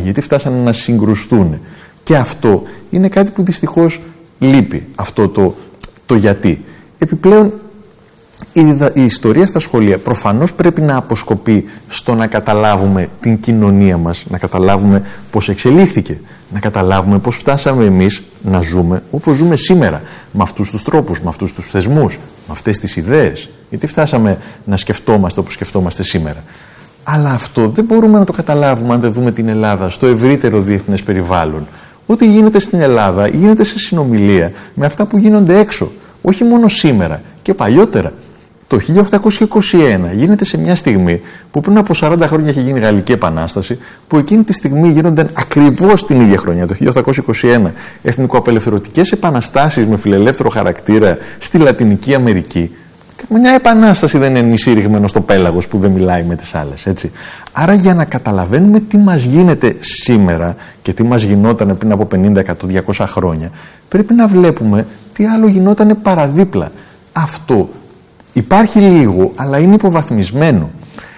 γιατί φτάσανε να συγκρουστούν. Και αυτό είναι κάτι που δυστυχώς λείπει, αυτό το γιατί. Επιπλέον, η ιστορία στα σχολεία προφανώς πρέπει να αποσκοπεί στο να καταλάβουμε την κοινωνία μας, να καταλάβουμε πώς εξελίχθηκε, να καταλάβουμε πώς φτάσαμε εμείς να ζούμε όπως ζούμε σήμερα, με αυτούς τους τρόπους, με αυτούς τους θεσμούς, με αυτές τις ιδέες. Γιατί φτάσαμε να σκεφτόμαστε όπως σκεφτόμαστε σήμερα. Αλλά αυτό δεν μπορούμε να το καταλάβουμε αν δεν δούμε την Ελλάδα στο ευρύτερο διεθνές περιβάλλον. Ό,τι γίνεται στην Ελλάδα γίνεται σε συνομιλία με αυτά που γίνονται έξω. Όχι μόνο σήμερα και παλιότερα. Το 1821 γίνεται σε μια στιγμή που πριν από 40 χρόνια είχε γίνει η Γαλλική Επανάσταση, που εκείνη τη στιγμή γίνονταν ακριβώς την ίδια χρονιά, το 1821, εθνικοαπελευθερωτικές επαναστάσεις με φιλελεύθερο χαρακτήρα στη Λατινική Αμερική. Μια επανάσταση δεν είναι νησί ρηγμένο στο πέλαγος που δεν μιλάει με τις άλλες, έτσι. Άρα για να καταλαβαίνουμε τι μας γίνεται σήμερα και τι μας γινόταν πριν από 50, 100, 200 χρόνια, πρέπει να βλέπουμε τι άλλο γινόταν παραδίπλα. Αυτό υπάρχει λίγο, αλλά είναι υποβαθμισμένο.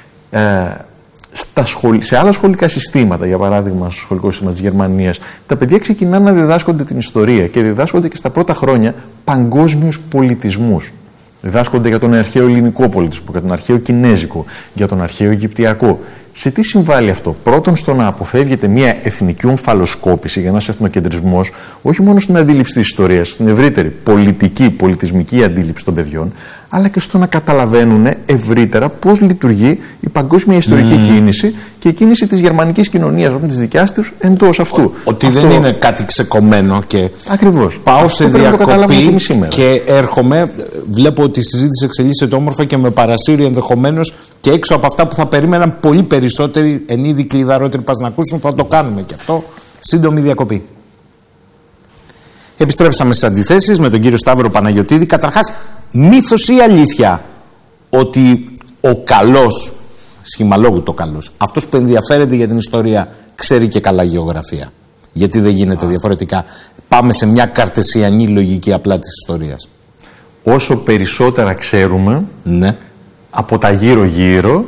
Σε άλλα σχολικά συστήματα, για παράδειγμα στο σχολικό σύστημα της Γερμανίας, τα παιδιά ξεκινάνε να διδάσκονται την ιστορία και διδάσκονται και στα πρώτα χρόνια παγκόσμιους πολιτισμούς. Διδάσκονται για τον αρχαίο ελληνικό πολιτισμό, για τον αρχαίο κινέζικο, για τον αρχαίο αιγυπτιακό. Σε τι συμβάλλει αυτό? Πρώτον, στο να αποφεύγεται μια εθνική ομφαλοσκόπηση για ένας εθνοκεντρισμός, όχι μόνο στην αντίληψη της ιστορίας, στην ευρύτερη πολιτική, πολιτισμική αντίληψη των παιδιών, αλλά και στο να καταλαβαίνουν ευρύτερα πώς λειτουργεί η παγκόσμια ιστορική κίνηση και η κίνηση της γερμανικής κοινωνίας, όπως της δικιάς τους, εντός αυτού. Ότι δεν είναι κάτι ξεκομμένο και ακριβώς. Πάω σε διακοπή και έρχομαι, βλέπω ότι η συζήτηση εξελίσσεται όμορφα και με παρασύρει ενδεχομένως και έξω από αυτά που θα περίμεναν πολύ περισσότεροι ενίδη κλειδαρότεροι πας να ακούσουν, θα το κάνουμε και αυτό. Σύντομη διακοπή. Επιστρέψαμε στις αντιθέσεις με τον κύριο Σταύρο Παναγιωτίδη. Καταρχάς, μύθος ή αλήθεια ότι ο καλός, σχημαλόγου το καλός, αυτός που ενδιαφέρεται για την ιστορία, ξέρει και καλά γεωγραφία? Γιατί δεν γίνεται διαφορετικά? Πάμε σε μια καρτεσιανή λογική απλά της ιστορίας. Όσο περισσότερα ξέρουμε, ναι, από τα γύρω-γύρω,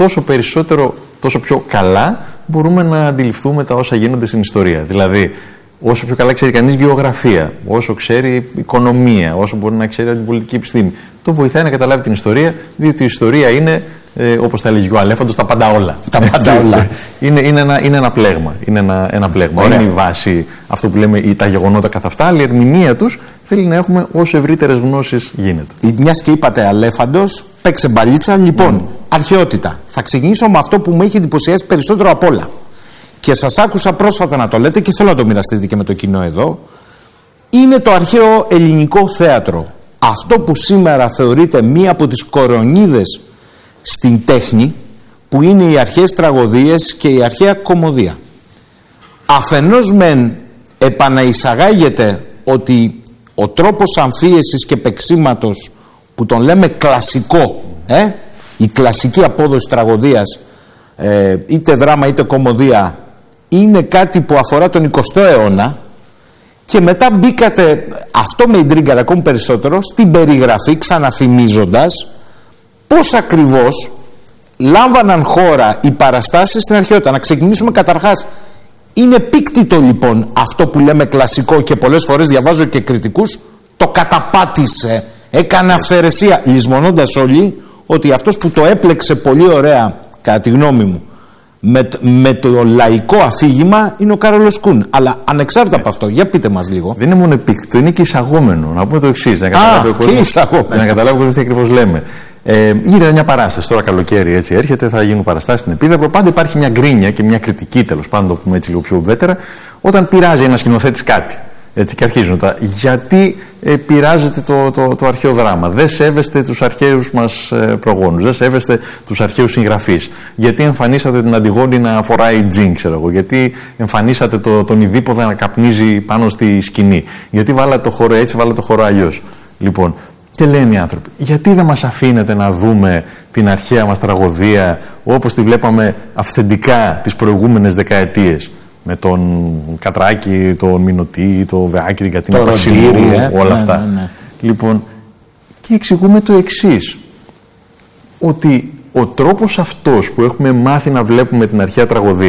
τόσο πιο καλά μπορούμε να αντιληφθούμε τα όσα γίνονται στην ιστορία. Δηλαδή, όσο πιο καλά ξέρει κανείς γεωγραφία, όσο ξέρει οικονομία, όσο μπορεί να ξέρει την πολιτική επιστήμη, το βοηθάει να καταλάβει την ιστορία, διότι η ιστορία είναι, όπως θα έλεγε ο Αλέφαντος, τα πάντα όλα. Τα πάντα όλα. Είναι ένα πλέγμα. Είναι ένα πλέγμα. Είναι η βάση, αυτό που λέμε, τα γεγονότα καθ' αυτά, αλλά η ερμηνεία τους θέλει να έχουμε όσο ευρύτερες γνώσεις γίνεται. Μιας και είπατε Αλέφαντος, παίξε μπαλίτσα. Λοιπόν, αρχαιότητα. Θα ξεκινήσω με αυτό που μου έχει εντυπωσιάσει περισσότερο απ' όλα. Και σας άκουσα πρόσφατα να το λέτε και θέλω να το μοιραστείτε και με το κοινό εδώ. Είναι το αρχαίο ελληνικό θέατρο. Αυτό που σήμερα θεωρείται μία από τις κορονίδες στην τέχνη, που είναι οι αρχαίες τραγωδίες και η αρχαία κωμωδία. Αφενός μεν επαναεισαγάγεται ότι ο τρόπος αμφίεσης και παίξηματος που τον λέμε κλασικό, η κλασική απόδοση τραγωδίας, είτε δράμα είτε κωμωδία, είναι κάτι που αφορά τον 20ο αιώνα, και μετά μπήκατε, αυτό με ιντρίγκαρε ακόμη περισσότερο, στην περιγραφή, ξαναθυμίζοντας πώς ακριβώς λάμβαναν χώρα οι παραστάσεις στην αρχαιότητα. Να ξεκινήσουμε καταρχάς. Είναι επίκτητο λοιπόν αυτό που λέμε κλασικό, και πολλές φορές διαβάζω και κριτικούς, το καταπάτησε, έκανε αυθαιρεσία, λησμονώντας όλοι ότι αυτός που το έπλεξε πολύ ωραία, κατά τη γνώμη μου, με το λαϊκό αφήγημα είναι ο Κάρολος Κούν. Αλλά ανεξάρτητα από αυτό, για πείτε μας λίγο. Δεν είναι μόνο επίκτητο, είναι και εισαγόμενο. Να πούμε το εξής. Να καταλάβω τι ακριβώς λέμε. Γίνεται μια παράσταση τώρα, καλοκαίρι, έτσι έρχεται, θα γίνουν παραστάσεις στην Επίδαυρο. Πάντα υπάρχει μια γκρίνια και μια κριτική, τέλος πάντων, το πούμε έτσι λίγο πιο ουδέτερα, όταν πειράζει ένα σκηνοθέτης κάτι. Έτσι, και αρχίζουν τα. Γιατί πειράζεται το αρχαίο δράμα? Δεν σέβεστε τους αρχαίους μας προγόνους, δεν σέβεστε τους αρχαίους συγγραφείς. Γιατί εμφανίσατε την Αντιγόνη να φοράει τζιν, ξέρω εγώ? Γιατί εμφανίσατε τον Ιδίπποδα να καπνίζει πάνω στη σκηνή? Γιατί βάλατε το χώρο έτσι, βάλατε το χώρο αλλιώς? Λοιπόν, και λένε οι άνθρωποι, γιατί δεν μας αφήνετε να δούμε την αρχαία μας τραγωδία όπως τη βλέπαμε αυθεντικά τις προηγούμενες δεκαετίες? Με τον Κατράκη, τον Μινωτή, τον Βεάκη, την Κατίνα Παξιλούρου, όλα αυτά. Ναι. Λοιπόν, και εξηγούμε το εξής, ότι ο τρόπος αυτός που έχουμε μάθει να βλέπουμε την αρχαία τραγωδία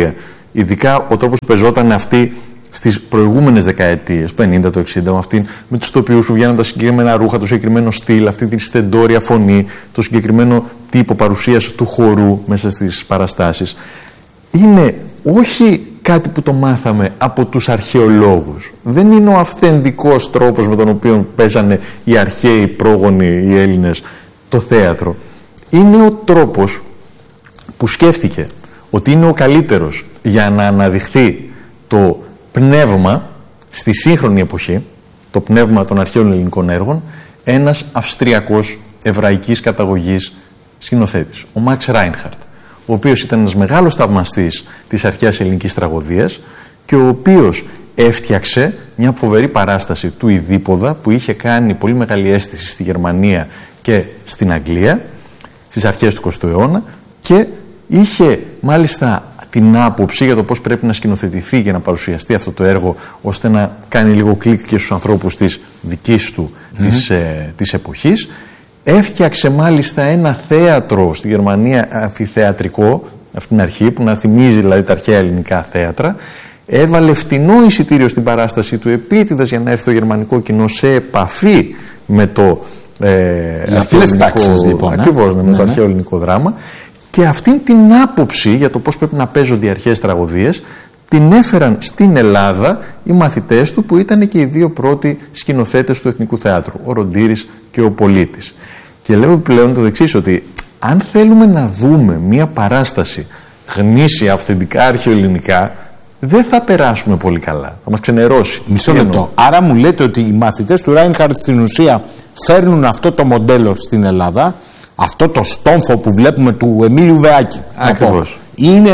Ειδικά ο τρόπος που πεζόταν αυτή στις προηγούμενες δεκαετίες, το 50, το 60, με τους τοπιούς που βγαίνουν τα συγκεκριμένα ρούχα, το συγκεκριμένο στυλ, αυτή τη στεντόρια φωνή, το συγκεκριμένο τύπο παρουσίας του χορού μέσα στις παραστάσεις. Είναι όχι κάτι που το μάθαμε από τους αρχαιολόγους. Δεν είναι ο αυθεντικός τρόπος με τον οποίο παίζανε οι αρχαίοι πρόγονοι, οι Έλληνες, το θέατρο. Είναι ο τρόπος που σκέφτηκε ότι είναι ο καλύτερος για να αναδειχθεί το πνεύμα στη σύγχρονη εποχή, το πνεύμα των αρχαίων ελληνικών έργων, ένας Αυστριακός εβραϊκής καταγωγής σκηνοθέτης, ο Μαξ Ράινχαρτ, ο οποίος ήταν ένας μεγάλος θαυμαστής της αρχαίας ελληνικής τραγωδίας και ο οποίος έφτιαξε μια φοβερή παράσταση του Ιδίπποδα που είχε κάνει πολύ μεγάλη αίσθηση στη Γερμανία και στην Αγγλία στις αρχές του 20ου αιώνα και είχε μάλιστα την άποψη για το πώς πρέπει να σκηνοθετηθεί για να παρουσιαστεί αυτό το έργο, ώστε να κάνει λίγο κλικ και στους ανθρώπους της δικής του της εποχής. Έφτιαξε μάλιστα ένα θέατρο στη Γερμανία, αμφιθεατρικό, αυτή την αρχή, που να θυμίζει δηλαδή τα αρχαία ελληνικά θέατρα. Έβαλε φτηνό εισιτήριο στην παράσταση του επίτηδες για να έρθει το γερμανικό κοινό σε επαφή με το αρχαίο ελληνικό, ακριβώς, με το αρχαίο ελληνικό δράμα. Και αυτήν την άποψη για το πώς πρέπει να παίζονται οι αρχαίες τραγωδίες την έφεραν στην Ελλάδα οι μαθητές του, που ήταν και οι δύο πρώτοι σκηνοθέτες του Εθνικού Θεάτρου, ο Ροντήρης και ο Πολίτης. Και λέω πλέον το εξής, ότι αν θέλουμε να δούμε μία παράσταση γνήσια, αυθεντικά αρχαιοελληνικά, δεν θα περάσουμε πολύ καλά. Θα μας ξενερώσει. Μισό λεπτό. Άρα μου λέτε ότι οι μαθητές του Ράινχαρτ στην ουσία φέρνουν αυτό το μοντέλο στην Ελλάδα, αυτό το στόμφο που βλέπουμε του Εμίλιου Βεάκη. Ακριβώς. Είναι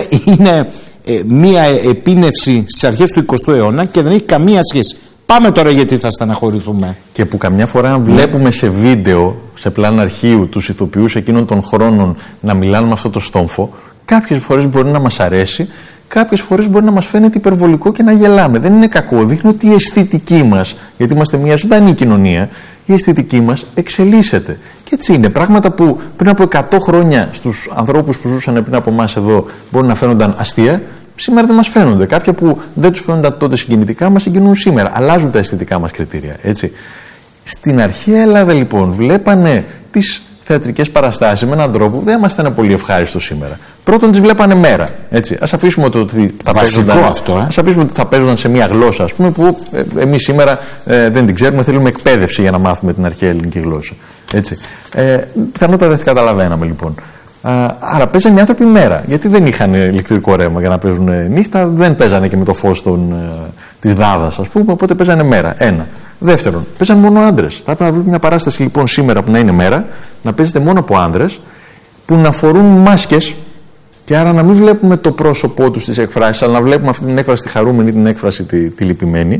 μία επίνευση στις αρχές του 20ου αιώνα και δεν έχει καμία σχέση. Πάμε τώρα γιατί θα στεναχωρηθούμε. Και που καμιά φορά βλέπουμε σε βίντεο, σε πλάνο αρχείου, τους ηθοποιούς εκείνων των χρόνων να μιλάνε με αυτό το στόμφο, κάποιες φορές μπορεί να μας αρέσει, κάποιες φορές μπορεί να μας φαίνεται υπερβολικό και να γελάμε. Δεν είναι κακό. Δείχνει ότι η αισθητική μας, γιατί είμαστε μια ζωντανή κοινωνία, η αισθητική μας εξελίσσεται. Και έτσι είναι. Πράγματα που πριν από 100 χρόνια στους ανθρώπους που ζούσαν πριν από εμάς εδώ μπορεί να φαίνονταν αστεία, σήμερα δεν μας φαίνονται. Κάποια που δεν τους φαίνονταν τότε συγκινητικά, μας συγκινούν σήμερα. Αλλάζουν τα αισθητικά μας κριτήρια. Έτσι. Στην αρχαία Ελλάδα λοιπόν βλέπανε τις θεατρικές παραστάσεις με έναν τρόπο που δεν μας ήταν πολύ ευχάριστο σήμερα. Πρώτον, τις βλέπανε μέρα. Έτσι. Ας αφήσουμε ότι θα παίζονταν σε μια γλώσσα, ας πούμε, που εμείς σήμερα δεν την ξέρουμε, θέλουμε εκπαίδευση για να μάθουμε την αρχαία ελληνική γλώσσα. Έτσι. Πιθανότατα δεν καταλαβαίναμε λοιπόν. Άρα παίζανε οι άνθρωποι μέρα, γιατί δεν είχαν ηλεκτρικό ρεύμα για να παίζουν νύχτα, δεν παίζανε και με το φως της δάδας, ας πούμε, οπότε παίζανε μέρα. Ένα. Δεύτερον, παίζανε μόνο άντρες. Θα έπρεπε να βρούμε μια παράσταση λοιπόν σήμερα που να είναι μέρα, να παίζεται μόνο από άντρες, που να φορούν μάσκες και άρα να μην βλέπουμε το πρόσωπό τους στις εκφράσεις, αλλά να βλέπουμε αυτή την έκφραση τη χαρούμενη, την έκφραση τη λυπημένη.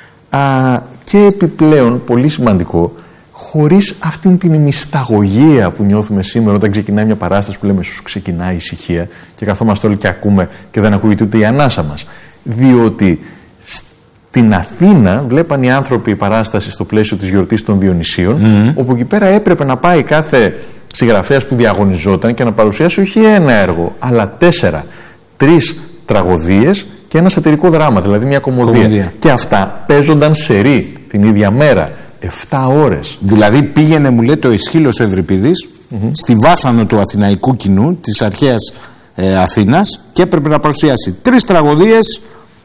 Και επιπλέον, πολύ σημαντικό, χωρίς αυτήν την μυσταγωγία που νιώθουμε σήμερα όταν ξεκινάει μια παράσταση που λέμε σου ξεκινάει η ησυχία και καθόμαστε όλοι και ακούμε και δεν ακούγεται ούτε η ανάσα μας. Διότι στην Αθήνα βλέπαν οι άνθρωποι η παράσταση στο πλαίσιο της γιορτής των Διονυσίων, όπου εκεί πέρα έπρεπε να πάει κάθε συγγραφέας που διαγωνιζόταν και να παρουσιάσει όχι ένα έργο, αλλά 3 τραγωδίες και ένα σατυρικό δράμα, δηλαδή μια κομμωδία. Και αυτά παίζονταν σερί την ίδια μέρα. 7 ώρες. Δηλαδή πήγαινε, μου λέτε, ο Αισχύλος Ευρυπηδής στη βάσανο του αθηναϊκού κοινού της αρχαίας Αθήνας και έπρεπε να παρουσιάσει 3 τραγωδίες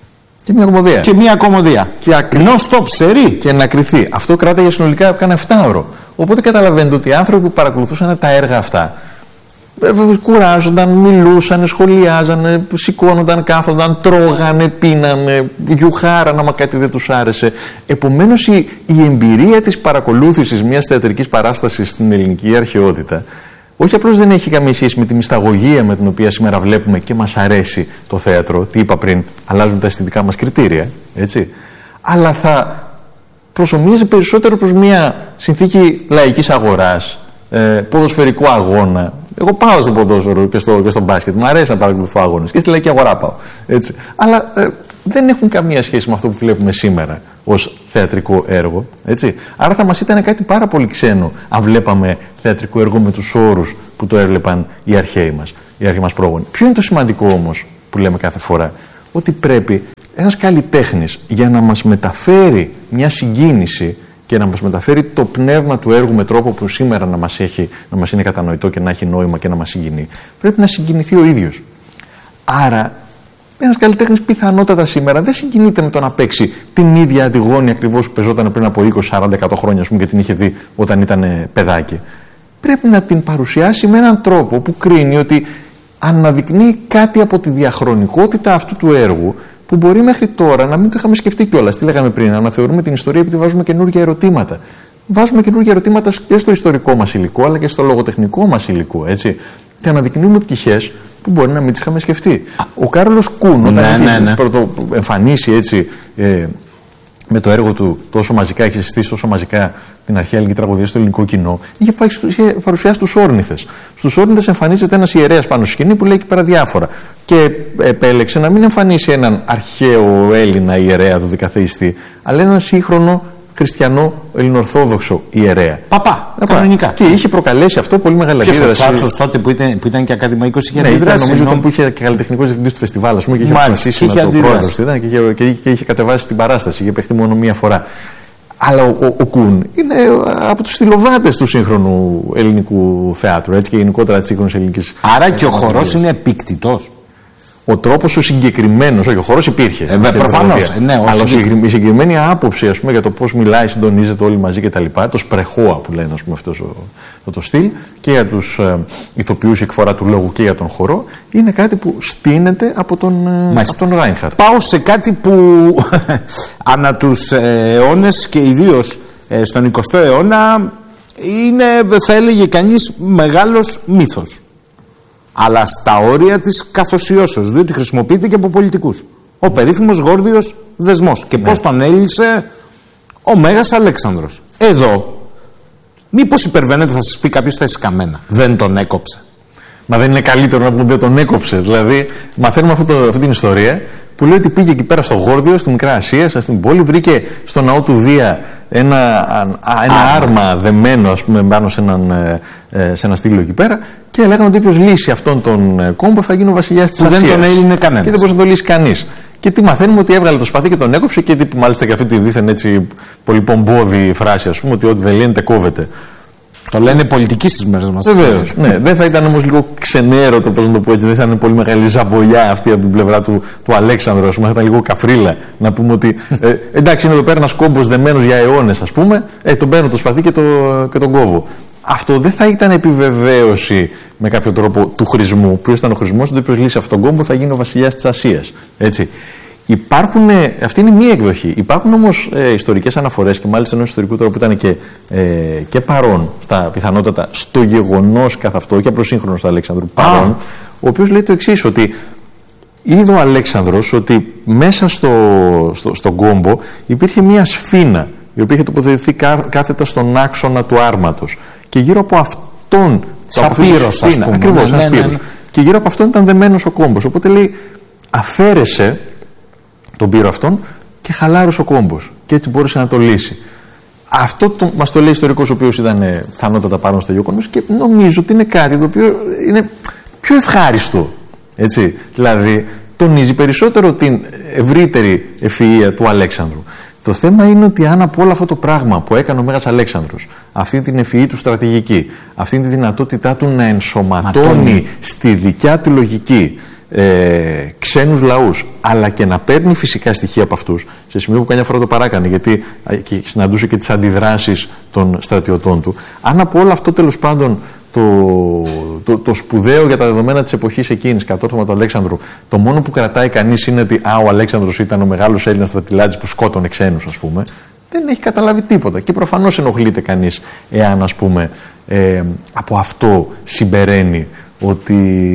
και μια κομμωδία. Και non-stop σερί. Και να κρυθεί. Αυτό κράταγε συνολικά κάνα 7 ώρο. Οπότε καταλαβαίνετε ότι οι άνθρωποι που παρακολουθούσαν τα έργα αυτά κουράζονταν, μιλούσαν, σχολιάζανε, σηκώνονταν, κάθονταν, τρώγανε, πίνανε, γιουχάραν άμα κάτι δεν τους άρεσε. Επομένως η εμπειρία της παρακολούθησης μιας θεατρικής παράστασης στην ελληνική αρχαιότητα όχι απλώς δεν έχει καμία σχέση με τη μυσταγωγία με την οποία σήμερα βλέπουμε και μας αρέσει το θέατρο, τι είπα πριν, αλλάζουν τα αισθητικά μας κριτήρια, έτσι, αλλά θα προσομοίαζε περισσότερο προς μια συνθήκη λαϊκής αγοράς, ποδοσφαιρικού αγώνα. Εγώ πάω στο ποδόσφαιρο και στο μπάσκετ. Μου αρέσει να παρακολουθώ αγώνες και στη λαϊκή αγορά πάω. Έτσι. Αλλά δεν έχουν καμία σχέση με αυτό που βλέπουμε σήμερα ως θεατρικό έργο. Έτσι. Άρα θα μας ήταν κάτι πάρα πολύ ξένο αν βλέπαμε θεατρικό έργο με τους όρους που το έβλεπαν οι αρχαίοι μας πρόγονοι. Ποιο είναι το σημαντικό όμως που λέμε κάθε φορά? ότι πρέπει ένας καλλιτέχνης για να μας μεταφέρει μια συγκίνηση και να μας μεταφέρει το πνεύμα του έργου με τρόπο που σήμερα να μας είναι κατανοητό και να έχει νόημα και να μας συγκινεί, πρέπει να συγκινηθεί ο ίδιος. Άρα, ένας καλλιτέχνης πιθανότατα σήμερα δεν συγκινείται με το να παίξει την ίδια Αντιγόνη ακριβώς που παίζονταν πριν από 20, 40, 100 χρόνια, ας πούμε, και την είχε δει όταν ήταν παιδάκι. Πρέπει να την παρουσιάσει με έναν τρόπο που κρίνει ότι αναδεικνύει κάτι από τη διαχρονικότητα αυτού του έργου που μπορεί μέχρι τώρα να μην το είχαμε σκεφτεί κιόλας. Τι λέγαμε πριν, να αναθεωρούμε την ιστορία επειδή βάζουμε καινούργια ερωτήματα. Βάζουμε καινούργια ερωτήματα και στο ιστορικό μας υλικό αλλά και στο λογοτεχνικό μας υλικό, έτσι. Και αναδεικνύουμε πτυχές που μπορεί να μην τις είχαμε σκεφτεί. Ο Κάρολος Κούν, όταν είχε πρωτοεμφανίσει έτσι, με το έργο του τόσο μαζικά, είχε συστήσει τόσο μαζικά την αρχαία ελληνική τραγωδία στο ελληνικό κοινό, είχε παρουσιάσει τους Όρνηθες. Στους Όρνηθες εμφανίζεται ένας ιερέας πάνω στη σκηνή που λέει εκεί πέρα διάφορα. Και επέλεξε να μην εμφανίσει έναν αρχαίο Έλληνα ιερέα, του δικαθεϊστή, αλλά έναν σύγχρονο χριστιανό ελληνοορθόδοξο ιερέα. Παπά, κανονικά. Και είχε προκαλέσει αυτό πολύ μεγάλη αντίδραση. Και ο Τσάτσος τότε που ήταν και ακαδημαϊκός είχε αντιδράσει. Ναι, νομίζω ήταν που είχε και καλλιτεχνικός διευθυντής του φεστιβάλ, ας πούμε, και είχε αποφασίσει με τον πρόεδρο και είχε κατεβάσει την παράσταση, είχε παιχτεί μόνο μία φορά. Αλλά ο Κούν είναι από τους στυλοβάτες του σύγχρονου ελληνικού θεάτρου, έτσι, και γενικότερα της σύγχρονης ελληνικής. Άρα και ο χορός είναι επίκτητος. Ο τρόπος ο συγκεκριμένος, όχι, ο χωρός υπήρχε. Προφανώς. Ναι, αλλά η συγκεκριμένη άποψη, ας πούμε, για το πώς μιλάει, συντονίζεται όλοι μαζί κτλ. Το σπρεχόα που λένε, ας πούμε, αυτό το στυλ, και για τους ηθοποιούς, η εκφορά του λόγου και για τον χορό, είναι κάτι που στείνεται από τον Ράινχαρτ. Πάω σε κάτι που ανά τους αιώνες και ιδίως στον 20ο αιώνα είναι, θα έλεγε κανείς, μεγάλος μύθος. Αλλά στα όρια της καθοσιώσεως, διότι χρησιμοποιείται και από πολιτικούς. Ο περίφημος γόρδιος δεσμός. Και πώς τον έλυσε ο Μέγας Αλέξανδρος. Εδώ, μήπως υπερβαίνεται, θα σας πει κάποιος, τα εσκαμμένα. Δεν τον έκοψε. Μα δεν είναι καλύτερο να πούμε δεν τον έκοψε? Δηλαδή, μαθαίνουμε αυτή την ιστορία που λέει ότι πήγε εκεί πέρα στο Γόρδιο, στη Μικρά Ασία, στην πόλη, βρήκε στο ναό του Δία ένα άρμα δεμένο, ας πούμε, πάνω σε ένα στήλο εκεί πέρα, και λέγανε ότι όποιος λύσει αυτόν τον κόμπο θα γίνει ο βασιλιάς της Ασίας. Δεν τον έλυνε κανένας. Και δεν μπορούσε να το λύσει κανείς. Και τι μαθαίνουμε? Ότι έβγαλε το σπαθί και τον έκοψε, και μάλιστα και αυτή τη δίθεν έτσι πολύ πομπόδη φράση, ας πούμε, ότι ό,τι δεν λύνεται κόβεται. Το λένε πολιτικοί στις μέρες μας. Βεβαίως. Ναι, δεν θα ήταν όμως λίγο ξενέρωτο, πώς να το πω έτσι, δεν θα είναι πολύ μεγάλη ζαμπολιά αυτή από την πλευρά του Αλέξανδρου, ας πούμε, θα ήταν λίγο καφρίλα να πούμε ότι εντάξει, είναι εδώ πέρα ένας κόμπος δεμένος για αιώνες, ας πούμε, τον παίρνω το σπαθί και τον κόβω. Αυτό δεν θα ήταν επιβεβαίωση με κάποιο τρόπο του χρησμού. Ποιος ήταν ο χρησμός? Ότι όποιος λύσει αυτόν τον κόμπο θα γίνει ο βασιλιάς της Ασίας. Έτσι. Αυτή είναι μία εκδοχή. Υπάρχουν όμως ιστορικές αναφορές, και μάλιστα ενός ιστορικού τώρα που ήταν και παρόν στα πιθανότατα στο γεγονός καθ' αυτό, και προσύγχρονος του Αλέξανδρου παρόν, ο οποίος λέει το εξής, ότι είδε ο Αλέξανδρος ότι μέσα στον κόμπο υπήρχε μία σφήνα, η οποία είχε τοποθετηθεί κάθετα στον άξονα του άρματος, και γύρω από αυτόν, σαπύρος, ας πούμε, ακριβώς, ναι. Και γύρω από αυτόν ήταν δεμένος ο κόμπος. Οπότε λέει, αφαίρεσε τον πύρο αυτόν και χαλάρωσε ο κόμπος, και έτσι μπόρεσε να το λύσει. Αυτό μας το λέει ιστορικός, ο οποίος ήταν πιθανότατα παρόν στο γεγονός, και νομίζω ότι είναι κάτι το οποίο είναι πιο ευχάριστο. Έτσι. Δηλαδή, τονίζει περισσότερο την ευρύτερη ευφυΐα του Αλέξανδρου. Το θέμα είναι ότι αν από όλο αυτό το πράγμα που έκανε ο Μέγας Αλέξανδρος, αυτή την ευφυή του στρατηγική, αυτή τη δυνατότητά του να ενσωματώνει στη δικιά του λογική ξένους λαούς, αλλά και να παίρνει φυσικά στοιχεία από αυτούς, σε σημείο που καμιά φορά το παράκανε, γιατί συναντούσε και τις αντιδράσεις των στρατιωτών του. Αν από όλο αυτό, τέλος πάντων, το σπουδαίο για τα δεδομένα της εποχής εκείνης, κατόρθωμα του Αλέξανδρου, το μόνο που κρατάει κανείς είναι ότι ο Αλέξανδρος ήταν ο μεγάλος Έλληνας στρατηλάτης που σκότωνε ξένους, ας πούμε, δεν έχει καταλάβει τίποτα. Και προφανώς ενοχλείται κανείς εάν, ας πούμε, από αυτό συμπεραίνει ότι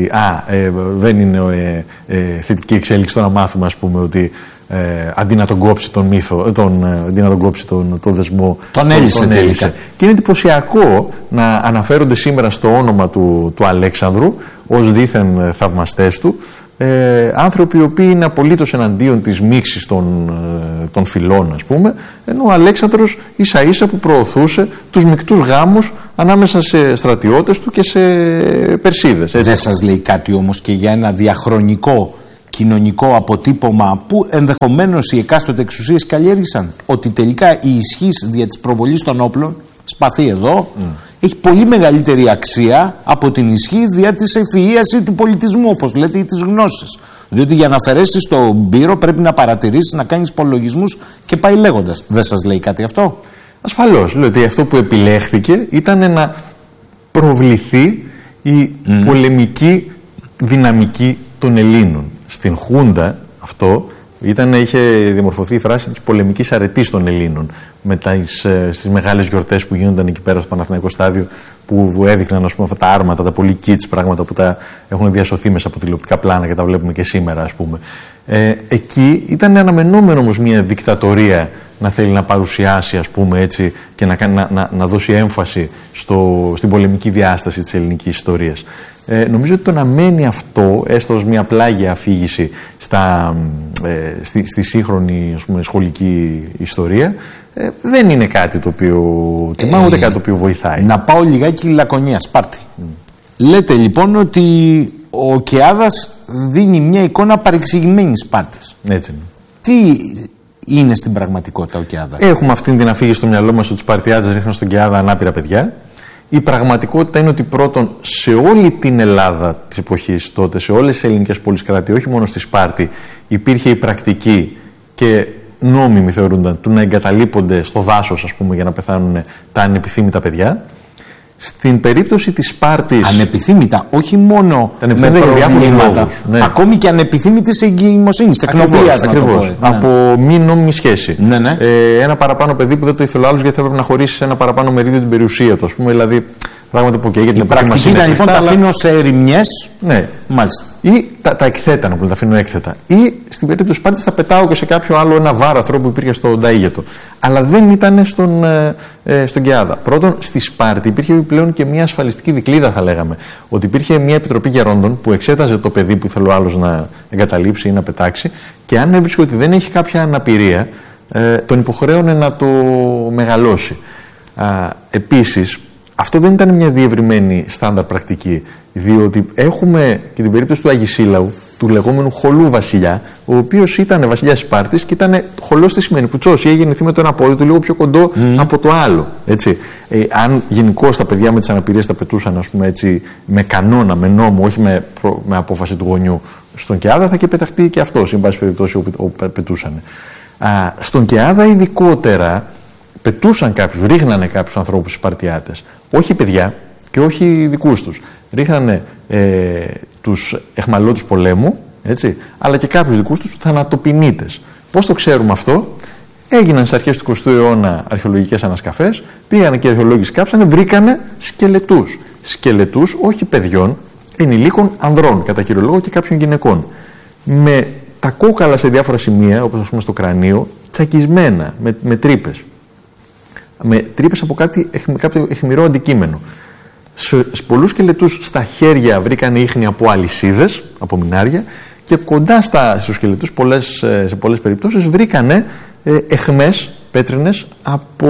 δεν είναι θετική εξέλιξη το να μάθουμε, ας πούμε, ότι αντί να τον κόψει τον μύθο, αντί να τον κόψει τον δεσμό, τον έλυσε. Και είναι εντυπωσιακό να αναφέρονται σήμερα στο όνομα του Αλέξανδρου ως δήθεν θαυμαστές του άνθρωποι οι οποίοι είναι απολύτως εναντίον της μίξης των φυλών, ας πούμε, ενώ ο Αλέξανδρος ίσα ίσα που προωθούσε τους μεικτούς γάμους ανάμεσα σε στρατιώτες του και σε Περσίδες. Δεν σας λέει κάτι όμως και για ένα διαχρονικό κοινωνικό αποτύπωμα που ενδεχομένως οι εκάστοτε εξουσίες καλλιέργησαν. Ότι τελικά η ισχύς δια της προβολής των όπλων, σπαθεί εδώ, έχει πολύ μεγαλύτερη αξία από την ισχύ δια της ευφυΐας ή του πολιτισμού, όπως λέτε, ή της γνώσης. Διότι για να αφαιρέσεις το μπύρο πρέπει να παρατηρήσεις, να κάνεις υπολογισμούς και πάει λέγοντας. Δεν σας λέει κάτι αυτό? Ασφαλώς. Λέω ότι αυτό που επιλέχθηκε ήταν να προβληθεί η πολεμική δυναμική των Ελλήνων. Στην Χούντα αυτό είχε διαμορφωθεί η φράση της πολεμικής αρετής των Ελλήνων στις μεγάλες γιορτές που γίνονταν εκεί πέρα στο Παναθηναϊκό στάδιο, που έδειχναν, ας πούμε, αυτά τα άρματα, τα πολύ kits πράγματα που τα έχουν διασωθεί μέσα από τηλεοπτικά πλάνα και τα βλέπουμε και σήμερα, ας πούμε. Εκεί ήταν αναμενόμενο όμως μια δικτατορία να θέλει να παρουσιάσει, ας πούμε, έτσι, και να δώσει έμφαση στην πολεμική διάσταση της ελληνικής ιστορίας. Νομίζω ότι το να μένει αυτό, έστω ως μια πλάγια αφήγηση στη σύγχρονη, ας πούμε, σχολική ιστορία, δεν είναι κάτι το οποίο τιμά, ούτε κάτι το οποίο βοηθάει. Να πάω λιγάκι Λακωνία, Σπάρτη. Λέτε λοιπόν ότι ο Κεάδας δίνει μια εικόνα παρεξηγημένης Σπάρτης. Έτσι είναι. Τι είναι στην πραγματικότητα ο Κεάδας? Έχουμε αυτή την αφήγηση στο μυαλό μας ότι οι Σπαρτιάτες ρίχνουν στον Κεάδα ανάπηρα παιδιά. Η πραγματικότητα είναι ότι πρώτον, σε όλη την Ελλάδα της εποχής τότε, σε όλες τις ελληνικές πόλεις κράτη, όχι μόνο στη Σπάρτη, υπήρχε η πρακτική και νόμιμη θεωρούνταν του να εγκαταλείπονται στο δάσος, ας πούμε, για να πεθάνουν τα ανεπιθύμητα παιδιά. Στην περίπτωση της Σπάρτης. Ανεπιθύμητα, όχι μόνο με προβλήματα, ναι. Ακόμη και ανεπιθύμητης εγκυμοσύνης, τεκνοποίησης. Ακριβώς. Από μη νόμιμη σχέση. Ναι. Ένα παραπάνω παιδί που δεν το ήθελε ο άλλος γιατί θα έπρεπε να χωρίσει ένα παραπάνω μερίδιο την περιουσία του, ας πούμε. Δηλαδή, πράγματα που καίγεται. Η πρακτική ήταν λοιπόν τα αφήνω σε ερημιές. Ναι. Μάλιστα. Ή τα εκθέτα, να πούμε, τα αφήνω έκθετα. Ή στην περίπτωση της Σπάρτης θα πετάω και σε κάποιο άλλο ένα βάραθρο που υπήρχε στον Ταΐγετο. Αλλά δεν ήταν στον Κεάδα. Πρώτον, στη Σπάρτη υπήρχε επιπλέον και μια ασφαλιστική δικλίδα, θα λέγαμε. Ότι υπήρχε μια επιτροπή γερόντων που εξέταζε το παιδί που ήθελε ο άλλος να εγκαταλείψει ή να πετάξει, και αν έβρισκε ότι δεν έχει κάποια αναπηρία, τον υποχρέωνε να το μεγαλώσει. Επίσης, αυτό δεν ήταν μια διευρυμένη στάνταρ πρακτική, διότι έχουμε και την περίπτωση του Αγισίλαου, του λεγόμενου χολού βασιλιά, ο οποίος ήταν βασιλιάς Σπάρτης και ήταν χολός, τι σημαίνει, κουτσός, ή είχε γεννηθεί με το ένα πόδι του λίγο πιο κοντό από το άλλο. Έτσι. Αν γενικώς τα παιδιά με τις αναπηρίες τα πετούσαν, ας πούμε, έτσι, με κανόνα, με νόμο, όχι με απόφαση του γονιού, στον Κεάδα θα και πεταχτεί και αυτός, εν πάση περιπτώσει, όπου πετούσαν. Στον Κεάδα ειδικότερα πετούσαν κάποιους, ρίχνανε κάποιους ανθρώπους Σπαρτιάτες. Όχι παιδιά και όχι δικούς τους. Ρίχνανε τους εχμαλώτους πολέμου, έτσι, αλλά και κάποιους δικούς τους θανατοποινίτες. Πώς το ξέρουμε αυτό? Έγιναν στις αρχές του 20ου αιώνα αρχαιολογικές ανασκαφές, πήγανε και οι αρχαιολόγοι σκάψανε, βρήκανε σκελετούς. Σκελετούς όχι παιδιών, ενηλίκων ανδρών, κατά κύριο λόγο, και κάποιων γυναικών. Με τα κόκαλα σε διάφορα σημεία, όπως ας πούμε στο κρανίο, τσακισμένα, με τρύπες. Με τρύπες από κάποιο αιχμηρό αντικείμενο. Σε πολλούς σκελετούς στα χέρια βρήκαν ίχνη από αλυσίδες, από μινάρια, και κοντά στους σκελετούς σε πολλές περιπτώσεις βρήκανε αιχμές πέτρινες από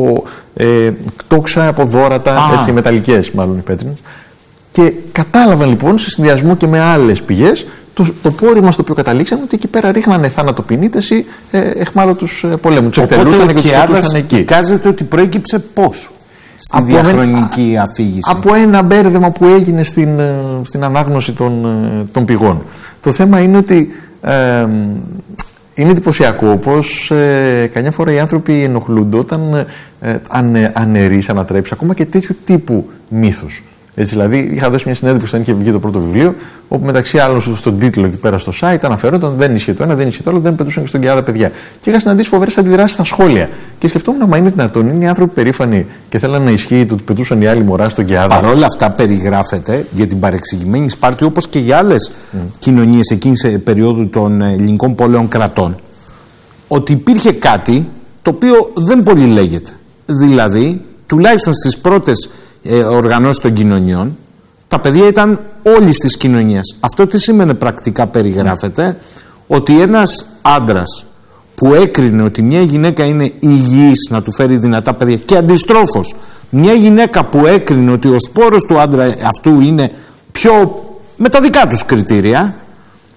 τόξα, από δώρατα, έτσι, μεταλλικές μάλλον οι πέτρινες. Και κατάλαβαν λοιπόν σε συνδυασμό και με άλλες πηγές το πόρισμα στο οποίο καταλήξαμε, ότι εκεί πέρα ρίχνανε θανατοποινίτες ή εχμάλωτους πολέμου. Τους εκτελούσαν και τους πετούσαν εκεί. Εικάζεται ότι προέκυψε πώς στη διαχρονική αφήγηση? Από ένα μπέρδεμα που έγινε στην ανάγνωση των πηγών. Το θέμα είναι ότι είναι εντυπωσιακό πως καμιά φορά οι άνθρωποι ενοχλούνται όταν αναιρείς, ανατρέψεις ακόμα και τέτοιου τύπου μύθους. Έτσι, δηλαδή, είχα δώσει μια συνέντευξη όταν είχε βγει το πρώτο βιβλίο, όπου μεταξύ άλλων στον τίτλο εκεί πέρα στο site αναφέρονταν δεν ίσχυε το ένα, δεν ίσχυε το άλλο, δεν πετούσαν και στον Κεάδα παιδιά. Και είχα συναντήσει φοβερές αντιδράσεις στα σχόλια. Και σκεφτόμουν, μα είναι δυνατόν, είναι οι άνθρωποι περήφανοι και θέλανε να ισχύει το ότι πετούσαν οι άλλοι μωρά στον Κεάδα? Παρ' όλα αυτά, περιγράφεται για την παρεξηγημένη Σπάρτη, όπως και για άλλες κοινωνίες εκείνης σε περίοδου των ελληνικών πόλεων κρατών, ότι υπήρχε κάτι το οποίο δεν πολύ λέγεται. Δηλαδή, τουλάχιστον στις πρώτες οργανώσεις των κοινωνιών, τα παιδιά ήταν όλης της κοινωνίας. Αυτό τι σημαίνει πρακτικά? Περιγράφεται ότι ένας άντρας που έκρινε ότι μια γυναίκα είναι υγιής να του φέρει δυνατά παιδιά, και αντιστρόφως μια γυναίκα που έκρινε ότι ο σπόρος του άντρα αυτού είναι πιο με τα δικά τους κριτήρια,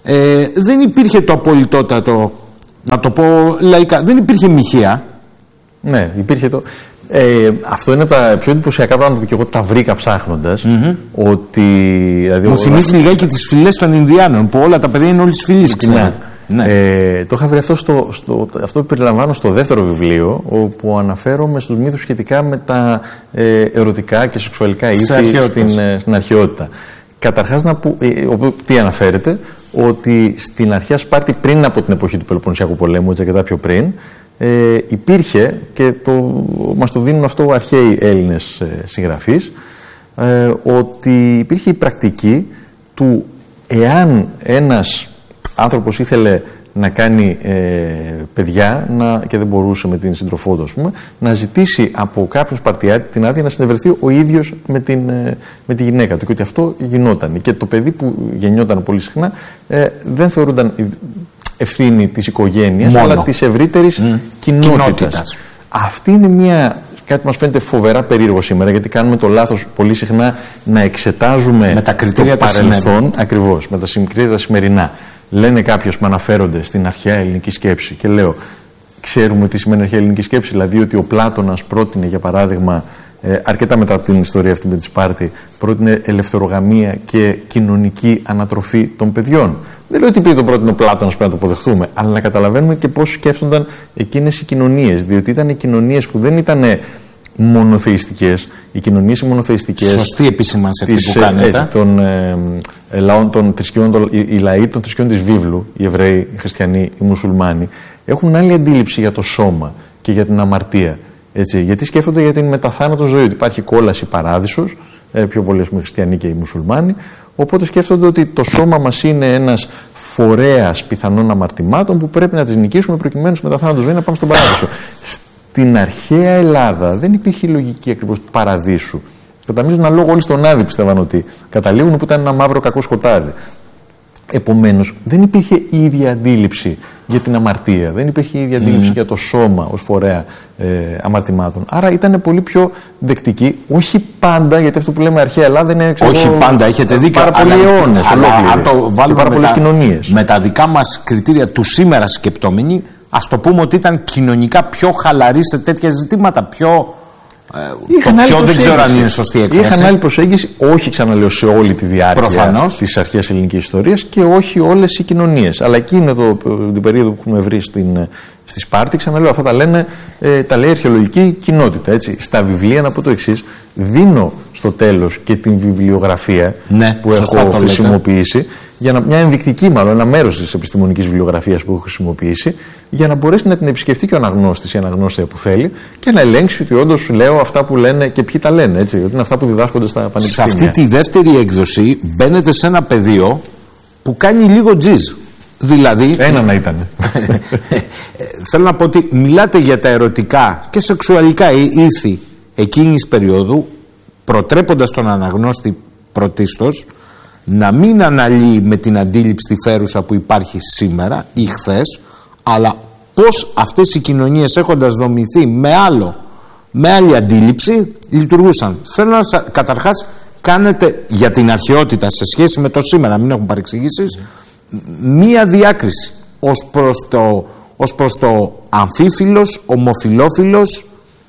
δεν υπήρχε το απολυτότατο, να το πω λαϊκά, δεν υπήρχε μοιχεία. Ναι, υπήρχε το. Αυτό είναι από τα πιο εντυπωσιακά πράγματα που και εγώ τα βρήκα ψάχνοντας. Ότι. Δηλαδή, μου θυμίζει λιγάκι τις φυλές των Ινδιάνων, που όλα τα παιδιά είναι όλες φυλές. Ναι. Το είχα βρει αυτό, αυτό που περιλαμβάνω στο δεύτερο βιβλίο, όπου αναφέρομαι στους μύθους σχετικά με τα ερωτικά και σεξουαλικά ήθη στην αρχαιότητα. Καταρχάς να πω, τι αναφέρεται, ότι στην αρχαία Σπάρτη, πριν από την εποχή του Πελοποννησιακού πολέμου, έτσι αρκετά πιο πριν, υπήρχε, και μας το δίνουν αυτό αρχαίοι Έλληνες συγγραφείς, ότι υπήρχε η πρακτική του, εάν ένας άνθρωπος ήθελε να κάνει παιδιά και δεν μπορούσε με την σύντροφό του, ας πούμε, να ζητήσει από κάποιον Σπαρτιάτη την άδεια να συνευρεθεί ο ίδιος με τη γυναίκα του, και ότι αυτό γινόταν. Και το παιδί που γεννιόταν πολύ συχνά δεν θεωρούνταν ευθύνη της οικογένειας, αλλά της ευρύτερης κοινότητας. Αυτή είναι κάτι που μας φαίνεται φοβερά περίεργο σήμερα, γιατί κάνουμε το λάθος πολύ συχνά να εξετάζουμε με τα κριτήρια το παρελθόν, ακριβώς, με τα κριτήρια τα σημερινά. Λένε κάποιος που αναφέρονται στην αρχαία ελληνική σκέψη, και λέω, ξέρουμε τι σημαίνει αρχαία ελληνική σκέψη, δηλαδή ότι ο Πλάτωνας πρότεινε, για παράδειγμα, αρκετά μετά από την ιστορία αυτή με τη Σπάρτη, πρότεινε ελευθερογαμία και κοινωνική ανατροφή των παιδιών. Δεν λέω ότι επειδή το πρότεινε ο Πλάτωνας πρέπει να το αποδεχτούμε, αλλά να καταλαβαίνουμε και πώς σκέφτονταν εκείνες οι κοινωνίες, διότι ήταν κοινωνίες που δεν ήταν μονοθεϊστικές. Οι κοινωνίες οι μονοθεϊστικές. Σωστή επισήμανση αυτή που κάνετε. Λαών των θρησκειών, οι λαοί των θρησκειών της βίβλου, οι Εβραίοι, οι Χριστιανοί, οι Μουσουλμάνοι, έχουν άλλη αντίληψη για το σώμα και για την αμαρτία. Έτσι, γιατί σκέφτονται για την μεταθάνατο ζωή, ότι υπάρχει κόλαση παράδεισος, πιο πολλοί οι Χριστιανοί και οι Μουσουλμάνοι. Οπότε σκέφτονται ότι το σώμα μας είναι ένας φορέας πιθανών αμαρτημάτων που πρέπει να τις νικήσουμε προκειμένου στη μεταθάνατο ζωή να πάμε στον παράδεισο. Στην αρχαία Ελλάδα δεν υπήρχε η λογική ακριβώς του παραδείσου. Κατά μείζωνα λόγο, όλοι στον Άδη πιστεύαν ότι καταλήγουν, που ήταν ένα μαύρο κακό σκοτάδι. Επομένως, δεν υπήρχε η ίδια αντίληψη για την αμαρτία, δεν υπήρχε η ίδια αντίληψη για το σώμα ως φορέα αμαρτημάτων. Άρα ήταν πολύ πιο δεκτική, όχι πάντα, γιατί αυτό που λέμε αρχαία Ελλάδα είναι όχι πάντα, έχετε δίκιο. Πάρα πολλοί αιώνες ολόκληροι. Αν το βάλουμε πάρα πολλές κοινωνίες. Με τα δικά μας κριτήρια του σήμερα σκεπτόμενοι, ας το πούμε ότι ήταν κοινωνικά πιο χαλαροί σε τέτοια ζητήματα, πιο. Δεν ξέρω αν είναι σωστή έκφραση. Είχαν άλλη προσέγγιση, όχι, ξαναλέω, σε όλη τη διάρκεια της αρχαίας ελληνικής ιστορίας και όχι όλες οι κοινωνίες. Αλλά εκείνη την περίοδο που έχουμε βρει στη Σπάρτη, ξαναλέω, αυτά τα λέει η αρχαιολογική κοινότητα. Έτσι. Στα βιβλία, να πω το εξής, δίνω στο τέλος και την βιβλιογραφία που έχω χρησιμοποιήσει, για μια ενδεικτική, μάλλον ένα μέρος της επιστημονικής βιβλιογραφίας που έχω χρησιμοποιήσει, για να μπορέσει να την επισκεφτεί και ο αναγνώστης ή αναγνώστρια που θέλει και να ελέγξει ότι όντως λέω αυτά που λένε και ποιοι τα λένε. Έτσι, ότι είναι αυτά που διδάσκονται στα πανεπιστήμια. Σε αυτή τη δεύτερη έκδοση μπαίνετε σε ένα πεδίο που κάνει λίγο τζιζ. Δηλαδή. Ένα να ήταν. Θέλω να πω ότι μιλάτε για τα ερωτικά και σεξουαλικά ήθη εκείνης περίοδου, προτρέποντας τον αναγνώστη πρωτίστως να μην αναλύει με την αντίληψη τη φέρουσα που υπάρχει σήμερα ή χθες, αλλά πώς αυτές οι κοινωνίες, έχοντας δομηθεί με άλλη αντίληψη, λειτουργούσαν. Θέλω να καταρχάς κάνετε για την αρχαιότητα σε σχέση με το σήμερα, μην έχουν παρεξηγήσεις, μία διάκριση ως προς το αμφίφιλος, ομοφιλόφιλος,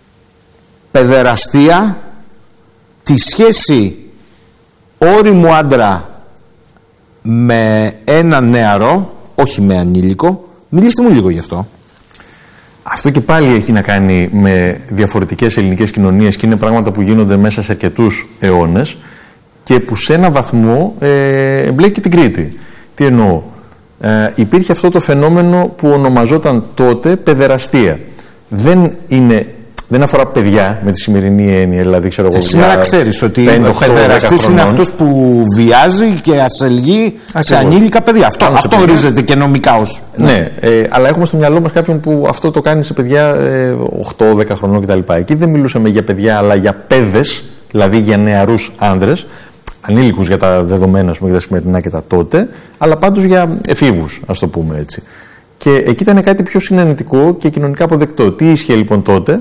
παιδεραστία, τη σχέση όριμου άντρα με έναν νεαρό, όχι με ανήλικο. Μιλήστε μου λίγο γι' αυτό. Αυτό και πάλι έχει να κάνει με διαφορετικές ελληνικές κοινωνίες και είναι πράγματα που γίνονται μέσα σε αρκετούς αιώνες και που σε ένα βαθμό εμπλέκει την Κρήτη. Τι εννοώ. Υπήρχε αυτό το φαινόμενο που ονομαζόταν τότε παιδεραστία. Δεν αφορά παιδιά με τη σημερινή έννοια, δηλαδή ξέρω εγώ. Σήμερα ξέρεις ότι ο παιδεραστής είναι αυτός που βιάζει και ασελγεί σε ανήλικα παιδιά. Αυτό ορίζεται και νομικά ως. Ναι, αλλά έχουμε στο μυαλό μας κάποιον που αυτό το κάνει σε παιδιά 8-10 χρονών κτλ. Εκεί δεν μιλούσαμε για παιδιά, αλλά για παιδες, δηλαδή για νεαρούς άνδρες, ανήλικους για τα δεδομένα, για τα σημερινά και τα τότε, αλλά πάντως για εφήβους, ας το πούμε έτσι. Και εκεί ήταν κάτι πιο συνενετικό και κοινωνικά αποδεκτό. Τι ίσχυε λοιπόν τότε?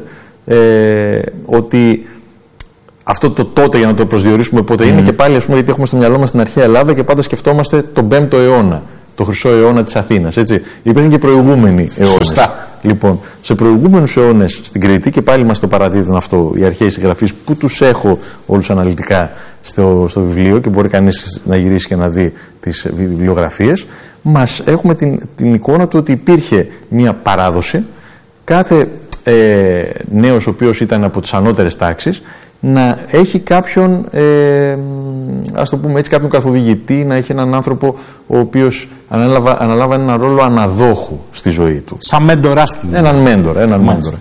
Ότι αυτό το τότε, για να το προσδιορίσουμε πότε είναι, και πάλι ας πούμε, γιατί έχουμε στο μυαλό μας την αρχαία Ελλάδα και πάντα σκεφτόμαστε τον 5ο αιώνα. το χρυσό αιώνα της Αθήνας. Υπήρχαν και προηγούμενοι αιώνες. Σωστά. Λοιπόν, σε προηγούμενους αιώνες στην Κρήτη, και πάλι μας το παραδίδουν αυτό οι αρχαίοι συγγραφείς, που τους έχω όλους αναλυτικά στο βιβλίο και μπορεί κανείς να γυρίσει και να δει τις βιβλιογραφίες, μας έχουμε την εικόνα του ότι υπήρχε μια παράδοση, κάθε νέος ο οποίος ήταν από τις ανώτερες τάξεις να έχει κάποιον, ας το πούμε έτσι, κάποιον καθοδηγητή, να έχει έναν άνθρωπο ο οποίος αναλάβανε έναν ρόλο αναδόχου στη ζωή του. Σαν μέντορας του. Έναν μέντορα.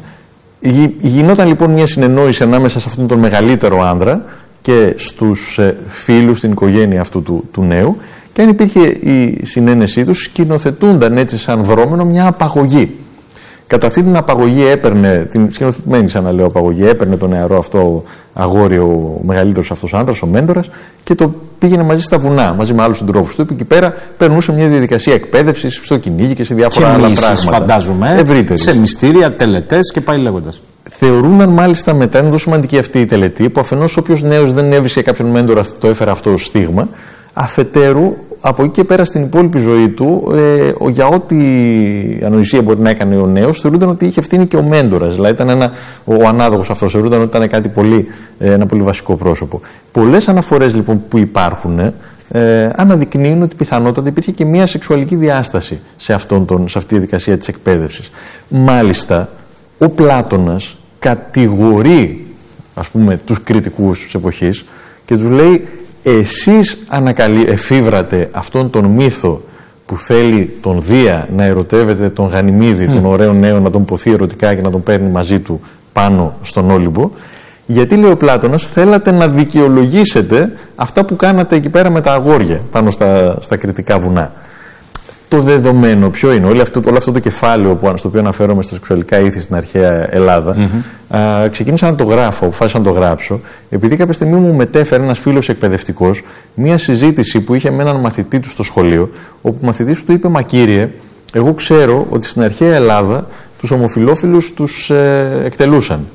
Γινόταν λοιπόν μια συνεννόηση ανάμεσα σε αυτόν τον μεγαλύτερο άνδρα και στους φίλους, στην οικογένεια αυτού του νέου, και αν υπήρχε η συνένεσή τους, σκηνοθετούνταν έτσι σαν δρόμενο μια απαγωγή. Κατά αυτή την απαγωγή έπαιρνε, την σκηνοθετημένη ξαναλέω απαγωγή, έπαιρνε το νεαρό αυτό αγόρι, ο μεγαλύτερος αυτός άντρας, ο μέντορας, και το πήγαινε μαζί στα βουνά, μαζί με άλλους συντρόφους του, που εκεί πέρα περνούσε μια διαδικασία εκπαίδευσης στο κυνήγι και σε διάφορα άλλα πράγματα. Φαντάζομαι, ευρύτερη. Σε μυστήρια, τελετές και πάει λέγοντας. Θεωρούνταν μάλιστα μετά, είναι τόσο σημαντική αυτή η τελετή, που αφενός όποιος νέος δεν έβρισκε κάποιον μέντορα το έφερε αυτό ως στίγμα, αφετέρου από εκεί και πέρα στην υπόλοιπη ζωή του, για ό,τι ανοησία μπορεί να έκανε ο νέος, θεωρούνταν ότι είχε ευθύνη και ο μέντορας. Δηλαδή ήταν ο ανάδοχος αυτός, θεωρούνταν ότι ήταν κάτι ένα πολύ βασικό πρόσωπο. Πολλές αναφορές λοιπόν που υπάρχουν αναδεικνύουν ότι πιθανότατα υπήρχε και μια σεξουαλική διάσταση σε αυτή τη διαδικασία της εκπαίδευσης. Μάλιστα, ο Πλάτωνας κατηγορεί, ας πούμε, τους κριτικούς της εποχής και τους λέει: εσείς εφήβρατε αυτόν τον μύθο που θέλει τον Δία να ερωτεύεται τον Γανιμίδη, τον ωραίο νέο, να τον ποθεί ερωτικά και να τον παίρνει μαζί του πάνω στον Όλυμπο, γιατί, λέει ο Πλάτωνας, θέλατε να δικαιολογήσετε αυτά που κάνατε εκεί πέρα με τα αγόρια πάνω στα κρητικά βουνά. Το δεδομένο ποιο είναι? Όλο αυτό το κεφάλαιο στο οποίο αναφέρομαι στα σεξουαλικά ήθη στην αρχαία Ελλάδα, ξεκίνησα να το γράφω, αποφάσισα να το γράψω, επειδή κάποια στιγμή μου μετέφερε ένας φίλος εκπαιδευτικός μία συζήτηση που είχε με έναν μαθητή του στο σχολείο, όπου ο μαθητής του είπε: μα κύριε, εγώ ξέρω ότι στην αρχαία Ελλάδα τους ομοφυλόφιλους τους εκτελούσαν.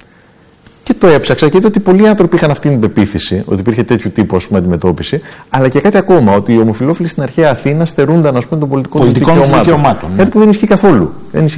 Και το έψαξα και είδα ότι πολλοί άνθρωποι είχαν αυτή την πεποίθηση, ότι υπήρχε τέτοιου τύπου, ας πούμε, αντιμετώπιση, αλλά και κάτι ακόμα, ότι οι ομοφυλόφιλοι στην αρχαία Αθήνα στερούνταν, ας πούμε, των πολιτικών δικαιωμάτων. Κάτι που δεν ισχύει καθόλου.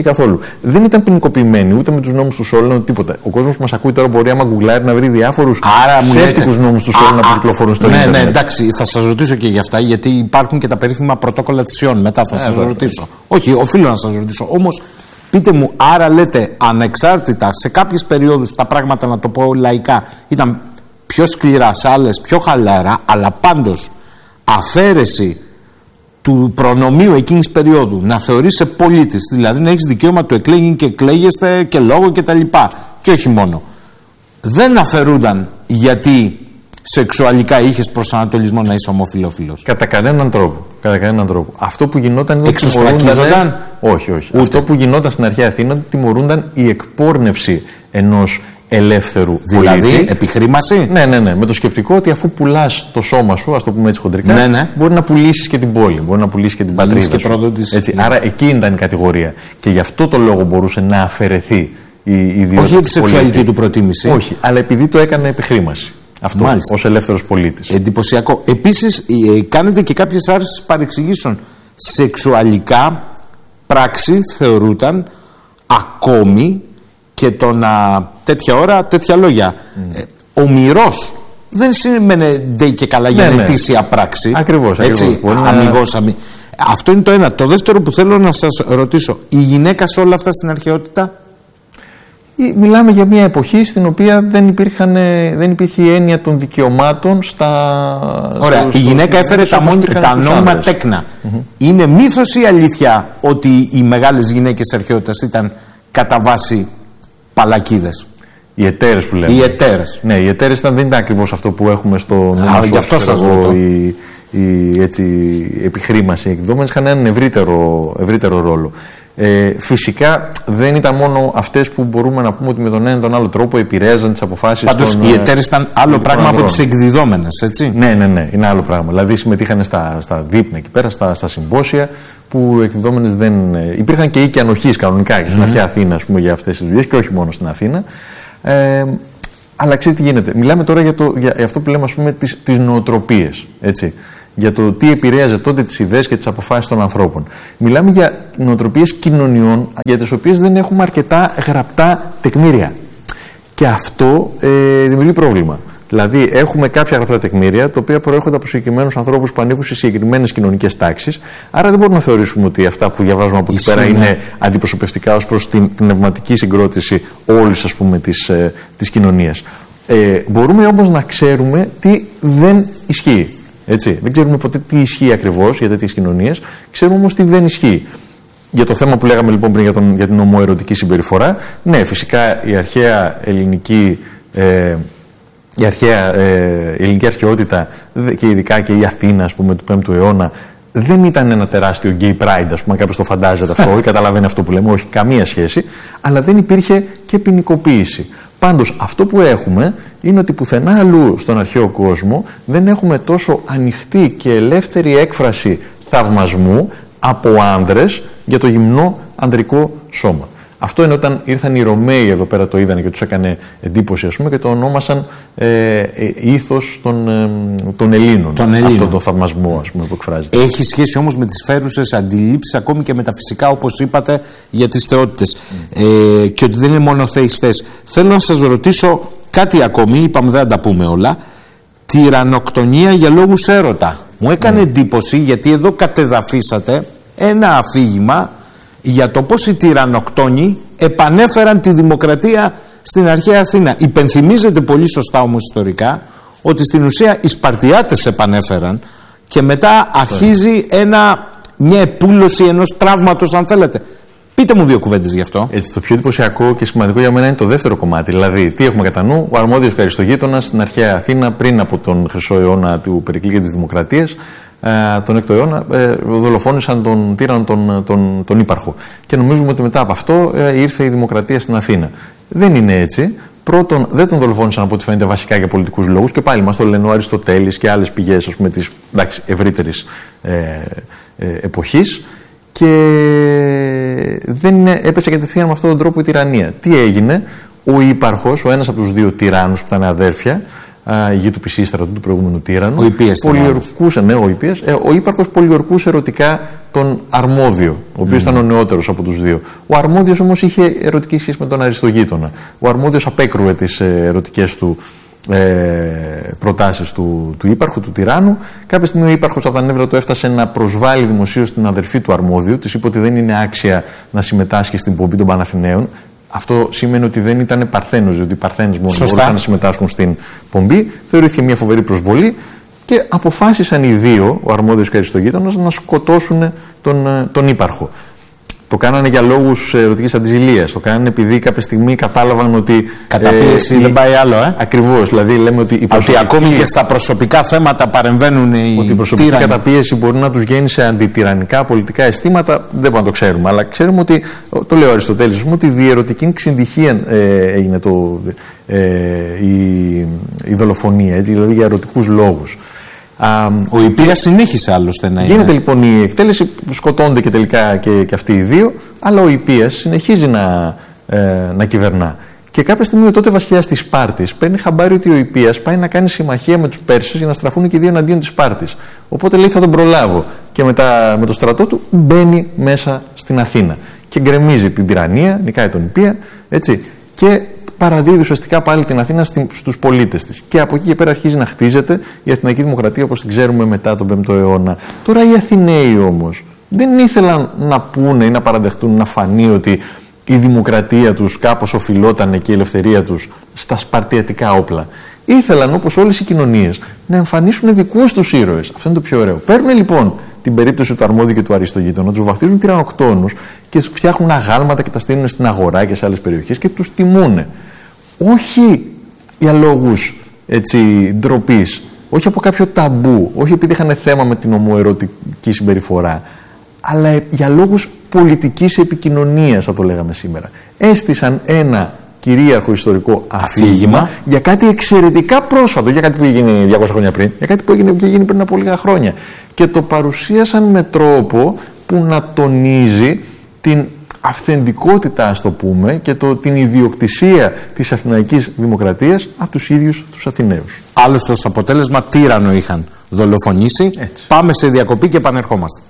Δεν ήταν ποινικοποιημένοι ούτε με τους νόμους του Σόλων, ούτε τίποτα. Ο κόσμος που μας ακούει τώρα μπορεί, άμα γκουγκλάρει, να βρει διάφορους ψεύτικους νόμους του Σόλων που κυκλοφορούν στο Ιντερνετ. Ναι, εντάξει, θα σας ρωτήσω και για αυτά, γιατί υπάρχουν και τα περίφημα πρωτόκολλα της Ιών. Μετά θα σας ρωτήσω. Όχι, οφείλω να σας ρωτήσω. Όμως, πείτε μου, άρα λέτε ανεξάρτητα σε κάποιες περιόδους τα πράγματα, να το πω λαϊκά, ήταν πιο σκληρά, σε άλλες πιο χαλαρά, αλλά πάντως αφαίρεση του προνομίου εκείνης περίοδου, να θεωρείσαι πολίτης, δηλαδή να έχεις δικαίωμα του εκλέγην και εκλέγεστε και λόγο και τα λοιπά, και όχι μόνο, δεν αφαιρούνταν γιατί σεξουαλικά είχες προσανατολισμό να είσαι ομοφυλόφιλος? Κατά κανέναν τρόπο. Αυτό που γινόταν είναι ότι εξουστρακίζονταν. Όχι. Αυτό που γινόταν στην αρχαία Αθήνα τιμωρούνταν η εκπόρνευση ενός ελεύθερου πολίτη. Δηλαδή, επιχρήμαση. Ναι. Με το σκεπτικό ότι αφού πουλάς το σώμα σου, ας το πούμε έτσι χοντρικά, μπορεί να πουλήσεις και την πόλη, μπορεί να πουλήσεις και την πατρίδα σου. Άρα εκείνη ήταν η κατηγορία. Και γι' αυτό το λόγο μπορούσε να αφαιρεθεί η ιδιότητα. Όχι για τη σεξουαλική του προτίμηση. Όχι, αλλά επειδή το έκανε επιχρήμαση. Αυτό ως ελεύθερος πολίτης. Εντυπωσιακό. Επίσης, κάνετε και κάποιες άρσεις παρεξηγήσεων. Σεξουαλικά πράξη θεωρούταν ακόμη και το να τέτοια ώρα, τέτοια λόγια. Ομηρός δεν σημαίνει ντε και καλά για ετήσια πράξη. Ακριβώς. Αμιγώς. Αυτό είναι το ένα. Το δεύτερο που θέλω να σας ρωτήσω. Η γυναίκα σε όλα αυτά στην αρχαιότητα? Μιλάμε για μια εποχή στην οποία δεν υπήρχε η έννοια των δικαιωμάτων Ωραία. Η γυναίκα έφερε τα νόμιμα τέκνα. Είναι μύθος ή αλήθεια ότι οι μεγάλες γυναίκες αρχαιότητας ήταν κατά βάση παλακίδες? Οι εταίρες που λέμε. Οι εταίρες. Ναι, οι εταίρες δεν ήταν ακριβώς αυτό που έχουμε στο νόμο. Γι' αυτό σας ρωτώ. Η επιχρήμαση. Οι εκδόμενες είχαν έναν ευρύτερο ρόλο. Φυσικά δεν ήταν μόνο αυτές που μπορούμε να πούμε ότι με τον ένα ή τον άλλο τρόπο επηρέαζαν τις αποφάσεις. Πάντως οι εταίρες ήταν άλλο πράγμα από τις εκδιδόμενες, έτσι. Ναι, είναι άλλο πράγμα. Δηλαδή συμμετείχαν στα δείπνα εκεί πέρα, στα συμπόσια, που οι εκδιδόμενες δεν. Υπήρχαν και οίκοι ανοχής κανονικά και στην αρχαία Αθήνα, ας πούμε, για αυτές τις δουλειές, και όχι μόνο στην Αθήνα. Αλλά ξέρετε τι γίνεται. Μιλάμε τώρα για αυτό που λέμε, ας πούμε, τις νοοτροπίες. Έτσι. για το τι επηρέαζε τότε τις ιδέες και τις αποφάσεις των ανθρώπων. Μιλάμε για νοοτροπίες κοινωνιών για τις οποίες δεν έχουμε αρκετά γραπτά τεκμήρια. Και αυτό δημιουργεί πρόβλημα. Δηλαδή, έχουμε κάποια γραπτά τεκμήρια, τα οποία προέρχονται από συγκεκριμένους ανθρώπους που ανήκουν σε συγκεκριμένες κοινωνικές τάξεις. Άρα, δεν μπορούμε να θεωρήσουμε ότι αυτά που διαβάζουμε από εκεί πέρα είναι αντιπροσωπευτικά ως προς την πνευματική συγκρότηση όλης, ας πούμε, της κοινωνίας. Μπορούμε όμως να ξέρουμε τι δεν ισχύει. Έτσι. Δεν ξέρουμε ποτέ τι ισχύει ακριβώς για τέτοιες κοινωνίες, ξέρουμε όμως τι δεν ισχύει. Για το θέμα που λέγαμε λοιπόν πριν για την ομοερωτική συμπεριφορά, ναι, φυσικά η αρχαία ελληνική. Η ελληνική αρχαιότητα και ειδικά και η Αθήνα, ας πούμε, του 5ου αιώνα δεν ήταν ένα τεράστιο gay pride, ας πούμε, κάποιος το φαντάζεται αυτό ή καταλαβαίνει αυτό που λέμε, όχι καμία σχέση, αλλά δεν υπήρχε και ποινικοποίηση. Πάντως αυτό που έχουμε είναι ότι πουθενά αλλού στον αρχαίο κόσμο δεν έχουμε τόσο ανοιχτή και ελεύθερη έκφραση θαυμασμού από άνδρες για το γυμνό ανδρικό σώμα. Αυτό είναι όταν ήρθαν οι Ρωμαίοι εδώ πέρα, το είδαν και τους έκανε εντύπωση, ας πούμε, και το ονόμασαν ήθος των Ελλήνων. Αυτό το θαυμασμό, ας πούμε, που εκφράζεται. Έχει σχέση όμως με τις φέρουσες αντιλήψεις, ακόμη και με τα φυσικά, όπως είπατε, για τις θεότητες. Και ότι δεν είναι μόνο θεϊστές. Θέλω να σας ρωτήσω κάτι ακόμη, είπαμε δεν θα τα πούμε όλα. Τυρανοκτονία για λόγους έρωτα. Μου έκανε εντύπωση, γιατί εδώ κατεδαφίσατε ένα αφήγημα για το πώς οι τυρανοκτόνοι επανέφεραν τη δημοκρατία στην αρχαία Αθήνα. Υπενθυμίζεται πολύ σωστά όμως ιστορικά ότι στην ουσία οι Σπαρτιάτες επανέφεραν και μετά αρχίζει μια επούλωση ενός τραύματος, αν θέλετε. Πείτε μου δύο κουβέντες γι' αυτό. Έτσι, το πιο εντυπωσιακό και σημαντικό για μένα είναι το δεύτερο κομμάτι. Δηλαδή, τι έχουμε κατά νου, ο αρμόδιος Αριστογείτονας στην αρχαία Αθήνα πριν από τον Χρυσό αιώνα του Περικλή και της Δημοκρατίας, τον 6ο αιώνα, δολοφόνησαν τον τύρανο τον ύπαρχο. Και νομίζουμε ότι μετά από αυτό ήρθε η δημοκρατία στην Αθήνα. Δεν είναι έτσι. Πρώτον, δεν τον δολοφόνησαν από ό,τι φαίνεται βασικά για πολιτικούς λόγους, και πάλι μας το λένε ο Αριστοτέλης και άλλες πηγές, ας πούμε, της ευρύτερης εποχής. Και δεν έπεσε κατευθείαν με αυτόν τον τρόπο η τυραννία. Τι έγινε, ο ύπαρχος, ο ένας από τους δύο τυράννους που ήταν αδέρφια, η γη του Πισίστρατου, του προηγούμενου τύραννου, ο ύπαρχος πολιορκούσε ερωτικά τον αρμόδιο, ο οποίος ήταν ο νεότερος από τους δύο. Ο αρμόδιος όμως είχε ερωτική σχέση με τον Αριστογείτονα. Ο αρμόδιος απέκρουε τις ερωτικές του προτάσεις του ύπαρχου, του τυράννου. Κάποια στιγμή ο ύπαρχος από τα νεύρα του έφτασε να προσβάλλει δημοσίως την αδερφή του αρμόδιου, της είπε ότι δεν είναι άξια να συμμετάσχει στην πομπή των Παναθηναίων. Αυτό σημαίνει ότι δεν ήταν Παρθένος, διότι οι Παρθένες μόνο μπορούσαν να συμμετάσχουν στην πομπή. Θεωρήθηκε μια φοβερή προσβολή και αποφάσισαν οι δύο, ο αρμόδιος και ο Αριστογείτονας, να σκοτώσουν τον ύπαρχο. Το κάνανε για λόγους ερωτικής αντιζηλείας. Το κάνανε επειδή κάποια στιγμή κατάλαβαν ότι. Καταπίεση δεν πάει άλλο, Ακριβώς. Δηλαδή λέμε ότι. Ότι ακόμη και στα προσωπικά θέματα παρεμβαίνουν οι. Ότι η προσωπική καταπίεση μπορεί να τους γέννησε αντιτυραννικά πολιτικά αισθήματα, δεν μπορούμε να το ξέρουμε. Αλλά ξέρουμε ότι. Το λέει ο Αριστοτέλης, ας πούμε, ότι διερωτική ξυντυχία έγινε η δολοφονία, έτσι, δηλαδή για ερωτικούς λόγους. Ο Ιππίας συνέχισε άλλωστε να είναι. Γίνεται λοιπόν η εκτέλεση, σκοτώνται και τελικά και αυτοί οι δύο, αλλά ο Ιππίας συνεχίζει να κυβερνά. Και κάποια στιγμή ο τότε βασιλιάς της Σπάρτης παίρνει χαμπάρι ότι ο Ιππίας πάει να κάνει συμμαχία με τους Πέρσες για να στραφούν και οι δύο εναντίον της Σπάρτης. Οπότε λέει θα τον προλάβω. Και μετά με το στρατό του μπαίνει μέσα στην Αθήνα. Και γκρεμίζει την τυραννία, νικάει τον Ιππία, έτσι. Και παραδίδει ουσιαστικά πάλι την Αθήνα στους πολίτες της. Και από εκεί και πέρα αρχίζει να χτίζεται η Αθηναϊκή Δημοκρατία όπως την ξέρουμε μετά τον 5ο αιώνα. Τώρα οι Αθηναίοι όμως δεν ήθελαν να πούνε ή να παραδεχτούν, να φανεί ότι η δημοκρατία τους κάπως οφειλότανε και η ελευθερία τους στα σπαρτιατικά όπλα. Ήθελαν, όπως όλες οι κοινωνίες, να εμφανίσουν δικούς τους ήρωες. Αυτό είναι το πιο ωραίο. Παίρνουν λοιπόν την περίπτωση του αρμόδιου και του Αριστογείτονα, τους βαφτίζουν τυρανοκτόνους και φτιάχνουν αγάλματα και τα στείλουν στην αγορά και σε άλλες περιοχές και τους τιμούν. Όχι για λόγους ντροπής, όχι από κάποιο ταμπού, όχι επειδή είχαν θέμα με την ομοερωτική συμπεριφορά, αλλά για λόγους πολιτικής επικοινωνίας, θα το λέγαμε σήμερα. Έστησαν ένα κυρίαρχο ιστορικό αφήγημα για κάτι εξαιρετικά πρόσφατο, για κάτι που έγινε 200 χρόνια πριν, για κάτι που έγινε πριν από λίγα χρόνια. Και το παρουσίασαν με τρόπο που να τονίζει την αυθεντικότητα, ας το πούμε, και την ιδιοκτησία της Αθηναϊκής Δημοκρατίας από τους ίδιους τους Αθηναίους. Άλλωστε, ως αποτέλεσμα, τύραννο είχαν δολοφονήσει. Έτσι. Πάμε σε διακοπή και επανερχόμαστε.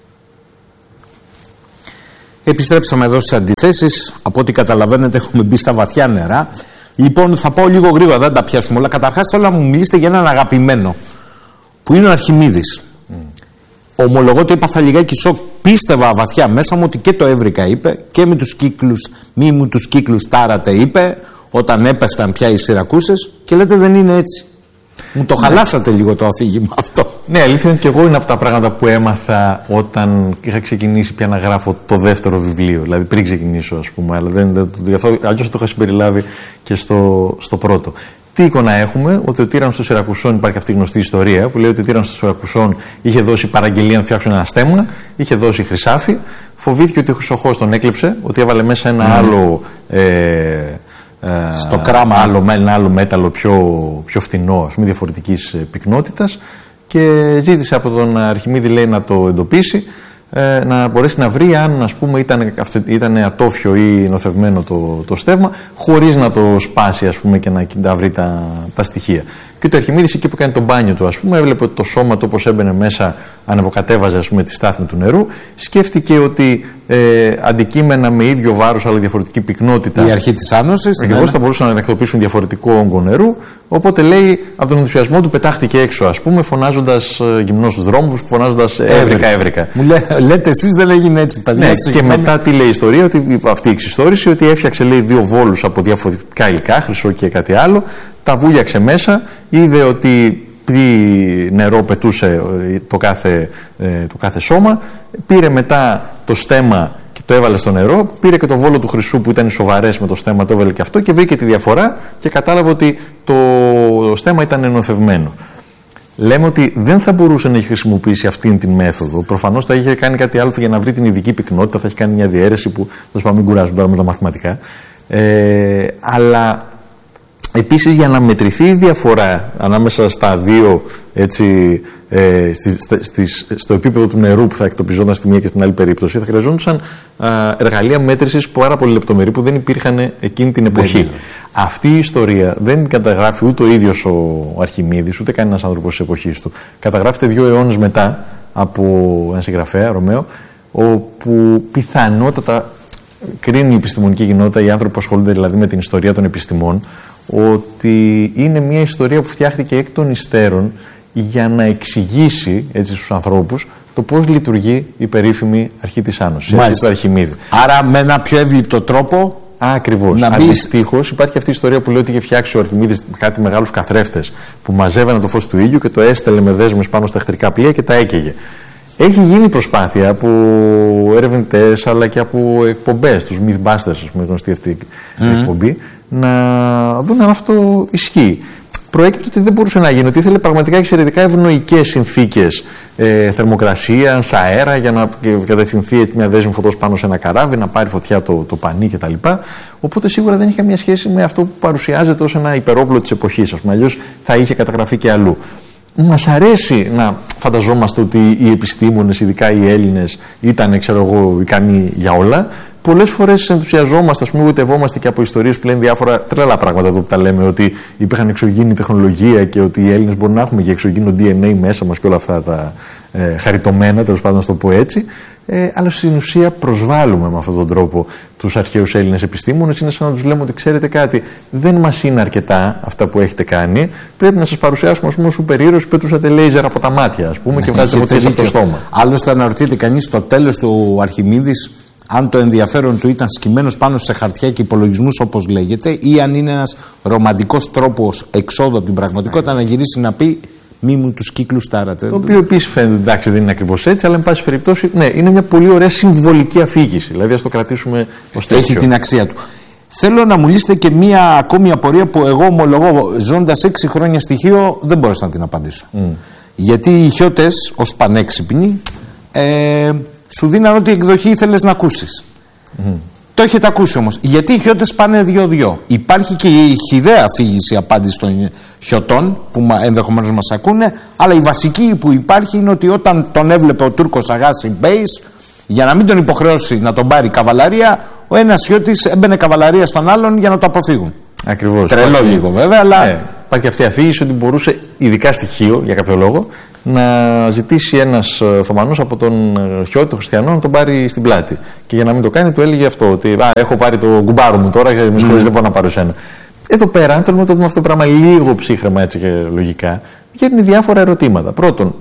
Επιστρέψαμε εδώ στις αντιθέσεις. Από ό,τι καταλαβαίνετε, έχουμε μπει στα βαθιά νερά. Λοιπόν, θα πάω λίγο γρήγορα, δεν τα πιάσουμε όλα. Καταρχάς, θέλω να μου μιλήσετε για έναν αγαπημένο, που είναι ο Αρχιμίδης. Ομολογώ ότι έπαθα λιγάκι σοκ. Πίστευα βαθιά μέσα μου ότι και το έβρικα, είπε, και με τους κύκλους, μη μου τους κύκλους τάρατε, είπε, όταν έπεφταν πια οι Σιρακούσες, και λέτε δεν είναι έτσι. Μου το χαλάσατε λίγο το αφήγημα αυτό. Ναι, αλήθεια είναι και εγώ είναι από τα πράγματα που έμαθα όταν είχα ξεκινήσει πια να γράφω το δεύτερο βιβλίο. Δηλαδή πριν ξεκινήσω, ας πούμε, αλλά αλλιώς το είχα συμπεριλάβει και στο πρώτο. Τι εικόνα έχουμε, ότι ο τύραννος των Σιρακουσών, υπάρχει αυτή η γνωστή ιστορία που λέει ότι ο τύραννος των Σιρακουσών είχε δώσει παραγγελία να φτιάξουν ένα στέμνα, είχε δώσει χρυσάφι, φοβήθηκε ότι ο Χρυσοχώος τον έκλεψε, ότι έβαλε μέσα ένα άλλο. Στο κράμα. Ένα άλλο μέταλλο πιο φτηνό, ας πούμε, διαφορετικής πυκνότητας, και ζήτησε από τον Αρχιμίδη, λέει, να το εντοπίσει, να μπορέσει να βρει αν, ας πούμε, ήταν ατόφιο ή νοθευμένο το στεύμα, χωρίς να το σπάσει, ας πούμε, και να βρει τα στοιχεία. Και ο Αρχιμίδης, εκεί που κάνει τον μπάνιο του, ας πούμε, έβλεπε ότι το σώμα του, όπως έμπαινε μέσα, ανεβοκατέβαζε, ας πούμε, τη στάθμη του νερού. Σκέφτηκε ότι αντικείμενα με ίδιο βάρος αλλά διαφορετική πυκνότητα. Η αρχή της άνωσης. Ακριβώς, θα μπορούσαν να εκτοπίσουν διαφορετικό όγκο νερού. Οπότε, λέει, από τον ενθουσιασμό του πετάχτηκε έξω, ας πούμε, φωνάζοντας γυμνό στους δρόμους, φωνάζοντας έβρικα. Μου λέτε εσείς δεν έγινε έτσι, παιδιά. Ναι, και μετά τι λέει η ιστορία, ότι αυτή η εξιστόρηση, ότι έφτιαξε, λέει, 2 βόλους από διαφορετικά υλικά, χρυσό και κάτι άλλο. Τα βούλιαξε μέσα, είδε ότι τι νερό πετούσε το κάθε σώμα, πήρε μετά το στέμμα και το έβαλε στο νερό, πήρε και το βόλο του χρυσού που ήταν σοβαρές με το στέμμα, το έβαλε και αυτό, και βρήκε τη διαφορά και κατάλαβε ότι το στέμμα ήταν ενωθευμένο. Λέμε ότι δεν θα μπορούσε να έχει χρησιμοποιήσει αυτήν την μέθοδο. Προφανώς θα είχε κάνει κάτι άλλο για να βρει την ειδική πυκνότητα, θα έχει κάνει μια διαίρεση που θα σου μην κουράζουν τώρα με τα μαθηματικά. Αλλά επίσης, για να μετρηθεί η διαφορά ανάμεσα στα δύο, έτσι, στο επίπεδο του νερού που θα εκτοπιζόταν στη μία και στην άλλη περίπτωση, θα χρειαζόντουσαν εργαλεία μέτρησης πάρα πολύ λεπτομερή που δεν υπήρχαν εκείνη την εποχή. Αυτή η ιστορία δεν την καταγράφει ούτε ο ίδιος ο Αρχιμίδης, ούτε κανένας άνθρωπος της εποχής του. Καταγράφεται 2 αιώνες μετά από έναν συγγραφέα, Ρωμαίο, όπου πιθανότατα κρίνει η επιστημονική κοινότητα, οι άνθρωποι που ασχολούνται δηλαδή με την ιστορία των επιστημών, ότι είναι μια ιστορία που φτιάχτηκε εκ των υστέρων για να εξηγήσει, έτσι, στους ανθρώπους το πώς λειτουργεί η περίφημη αρχή της άνωσης, αρχή του Αρχιμίδη. Άρα με ένα πιο εύληπτο τρόπο. Ακριβώς. Αντιστοίχως, υπάρχει αυτή η ιστορία που λέει ότι είχε φτιάξει ο Αρχιμίδης κάτι μεγάλους καθρέφτες που μαζεύανε το φως του ήλιου και το έστελνε με δέσμες πάνω στα εχθρικά πλοία και τα έκαιγε. Έχει γίνει προσπάθεια από ερευνητές αλλά και από εκπομπές, τους Mythbusters, ας πούμε, γνωστή αυτή εκπομπή, να δουν αν αυτό ισχύει. Προέκυπτε ότι δεν μπορούσε να γίνει, ότι ήθελε πραγματικά εξαιρετικά ευνοϊκές συνθήκες θερμοκρασίας, αέρα, για να κατευθυνθεί μια δέσμη φωτός πάνω σε ένα καράβι, να πάρει φωτιά το πανί κτλ. Οπότε σίγουρα δεν είχε καμία σχέση με αυτό που παρουσιάζεται ως ένα υπερόπλο της εποχής. Αλλιώς θα είχε καταγραφεί και αλλού. Μας αρέσει να φανταζόμαστε ότι οι επιστήμονες, ειδικά οι Έλληνες, ήταν, ικανοί για όλα. Πολλές φορές ενθουσιαζόμαστε, ας πούμε, γοητευόμαστε και από ιστορίες που λένε διάφορα τρελά πράγματα εδώ που τα λέμε, ότι υπήρχαν εξωγήινη τεχνολογία και ότι οι Έλληνες μπορούν να έχουμε και εξωγήινο DNA μέσα μας και όλα αυτά τα χαριτωμένα, τέλος πάντων να το πω έτσι. Αλλά στην ουσία προσβάλλουμε με αυτόν τον τρόπο τους αρχαίους Έλληνες επιστήμονες. Είναι σαν να τους λέμε ότι ξέρετε κάτι, δεν μας είναι αρκετά αυτά που έχετε κάνει. Πρέπει να σας παρουσιάσουμε, ας πούμε, ως σούπερ ήρωες που πετούσατε λέιζερ από τα μάτια, ας πούμε, και βγάζετε φωτιές από το στόμα. Άλλωστε, αναρωτιέται κανείς στο τέλος του Αρχιμίδης αν το ενδιαφέρον του ήταν σκυμμένος πάνω σε χαρτιά και υπολογισμούς, όπως λέγεται, ή αν είναι ένας ρομαντικός τρόπος εξόδου από την πραγματικότητα να γυρίσει να πει μη μου τους κύκλους τάρατε. Το οποίο επίσης φαίνεται, εντάξει, δεν είναι ακριβώς έτσι, αλλά εν πάση περιπτώσει, ναι, είναι μια πολύ ωραία συμβολική αφήγηση. Δηλαδή, ας το κρατήσουμε ως τέτοιο. Έχει την αξία του. Θέλω να μου λύσετε και μία ακόμη απορία που εγώ ομολογώ, ζώντας 6 χρόνια στοιχείο, δεν μπορούσα να την απαντήσω. Γιατί οι χιώτες, ως πανέξυπνοι, σου δίναν ό,τι εκδοχή ήθελες να ακούσεις. Το έχετε ακούσει όμως. Γιατί οι χιώτες πάνε 2-2. Υπάρχει και η χυδαία αφήγηση απάντηση των χιωτών που ενδεχομένως μας ακούνε, αλλά η βασική που υπάρχει είναι ότι όταν τον έβλεπε ο Τούρκος Αγάσι Μπέης, Για να μην τον υποχρεώσει να τον πάρει καβαλαρία, ο ένας Χιώτης έμπαινε καβαλαρία στον άλλον για να το αποφύγουν. Ακριβώς. Τρελό λίγο βέβαια, αλλά. Υπάρχει αυτή η αφήγηση ότι μπορούσε, ειδικά στοιχείο για κάποιο λόγο, να ζητήσει ένας Οθωμανός από τον Χιώτη, τον Χριστιανό, να τον πάρει στην πλάτη. Και για να μην το κάνει, του έλεγε αυτό: ότι έχω πάρει το κουμπάρο μου τώρα και με συγχωρείς, δεν μπορώ να πάρω εσένα. Εδώ πέρα, αν θέλουμε να το δούμε αυτό το πράγμα λίγο ψύχρεμα έτσι και λογικά, βγαίνουν διάφορα ερωτήματα. Πρώτον,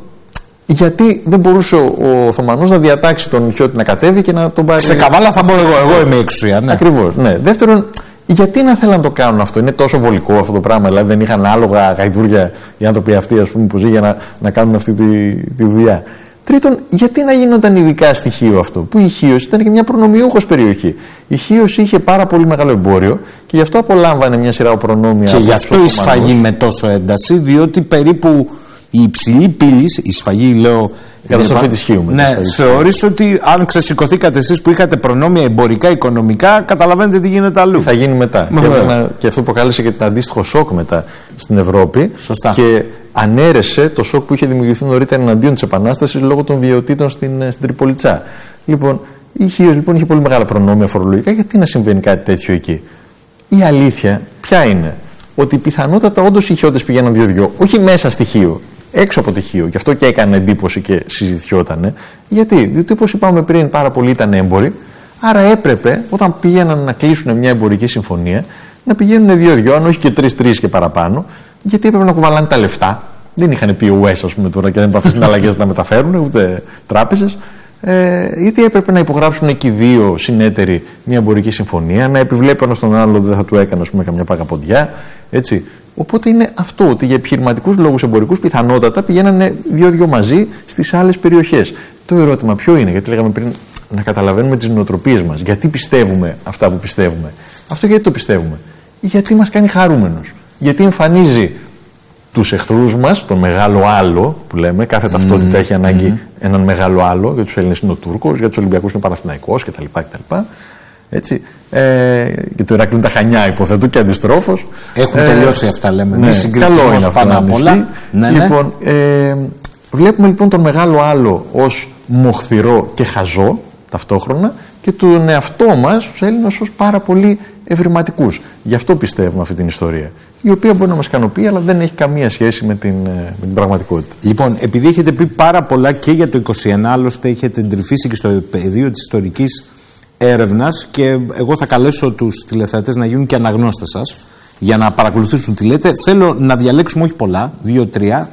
γιατί δεν μπορούσε ο Οθωμανός να διατάξει τον Χιώτη να κατέβει και να τον πάρει. Σε καβάλα θα μπορώ εγώ είμαι η εξουσία. Ναι. Ακριβώς. Ναι. Δεύτερον, γιατί να θέλαν να το κάνουν αυτό, είναι τόσο βολικό αυτό το πράγμα, δηλαδή δεν είχαν άλογα γαϊδούρια οι άνθρωποι αυτοί, ας πούμε, που ζει για να κάνουν αυτή τη δουλειά. Τρίτον, γιατί να γινόταν ειδικά στη Χίο αυτό, που η Χίος ήταν και μια προνομιούχος περιοχή. Η Χίος είχε πάρα πολύ μεγάλο εμπόριο και γι' αυτό απολάμβανε μια σειρά προνόμια. Και γι' αυτό η σφαγή με τόσο ένταση, διότι περίπου η υψηλή πύλη, η σφαγή λέω. Η καταστροφή της Χίου. Ναι, θεωρείς ότι αν ξεσηκωθήκατε εσείς που είχατε προνόμια εμπορικά, οικονομικά, καταλαβαίνετε τι γίνεται αλλού. Τι θα γίνει μετά. Και αυτό προκάλεσε και την αντίστοιχο σοκ μετά στην Ευρώπη. Σωστά. Και ανέρεσε το σοκ που είχε δημιουργηθεί νωρίτερα εναντίον της Επανάστασης λόγω των βιαιοτήτων στην Τριπολιτσά. Λοιπόν, η Χίος λοιπόν είχε πολύ μεγάλα προνόμια φορολογικά. Γιατί να συμβαίνει κάτι τέτοιο εκεί? Η αλήθεια ποια είναι? Ότι πιθανότατα όντως οι Χιώτες πηγαίναν δυο-δυο, όχι μέσα στη Χίο, έξω από τη Χίο. Γι' αυτό και έκανε εντύπωση και συζητιότανε. Γιατί? Διότι όπως είπαμε πριν, πάρα πολλοί ήταν έμποροι. Άρα έπρεπε όταν πήγαιναν να κλείσουν μια εμπορική συμφωνία να πηγαίνουν δύο-δυο, αν όχι και τρεις-τρεις και παραπάνω, γιατί έπρεπε να κουβαλάνε τα λεφτά. Δεν είχαν POS, ας πούμε, τώρα και δεν έπρεπε συναλλαγές να τα μεταφέρουν, ούτε τράπεζες. Γιατί έπρεπε να υπογράψουν εκεί δύο συνέτεροι μια εμπορική συμφωνία, να επιβλέπει ένα στον άλλο, δεν θα του έκανε, ας πούμε, καμιά παγαποντιά. Έτσι. Οπότε είναι αυτό, ότι για επιχειρηματικούς λόγους εμπορικούς πιθανότατα πηγαίνανε δύο-δυο μαζί στις άλλες περιοχές. Το ερώτημα ποιο είναι? Γιατί λέγαμε πριν να καταλαβαίνουμε τις νοοτροπίες μας. Γιατί πιστεύουμε αυτά που πιστεύουμε? Αυτό γιατί το πιστεύουμε? Γιατί μας κάνει χαρούμενος. Γιατί εμφανίζει τους εχθρούς μας, τον μεγάλο άλλο που λέμε. Κάθε ταυτότητα έχει ανάγκη έναν μεγάλο άλλο. Για τους Έλληνες είναι ο Τούρκος, για τους Ολυμπιακούς είναι ο Παναθηναϊκός κτλ. Έτσι. Και το Ηράκλειο είναι τα Χανιά, υποθέτω, και αντιστρόφως. Έχουν τελειώσει αυτά, λέμε. Ναι, καλό είναι πάνω απ' όλα. Ναι, λοιπόν, βλέπουμε λοιπόν τον μεγάλο άλλο ως μοχθηρό και χαζό ταυτόχρονα και τον εαυτό μας, τους Έλληνες, ως πάρα πολύ ευρηματικούς. Γι' αυτό πιστεύουμε αυτή την ιστορία, η οποία μπορεί να μας ικανοποιεί, αλλά δεν έχει καμία σχέση με την πραγματικότητα. Λοιπόν, επειδή έχετε πει πάρα πολλά και για το 21, άλλωστε έχετε εντρυφήσει και στο πεδίο της ιστορικής έρευνας, και εγώ θα καλέσω τους τηλεθεατές να γίνουν και αναγνώστες σας για να παρακολουθήσουν τι λέτε. Θέλω να διαλέξουμε όχι πολλά, 2-3,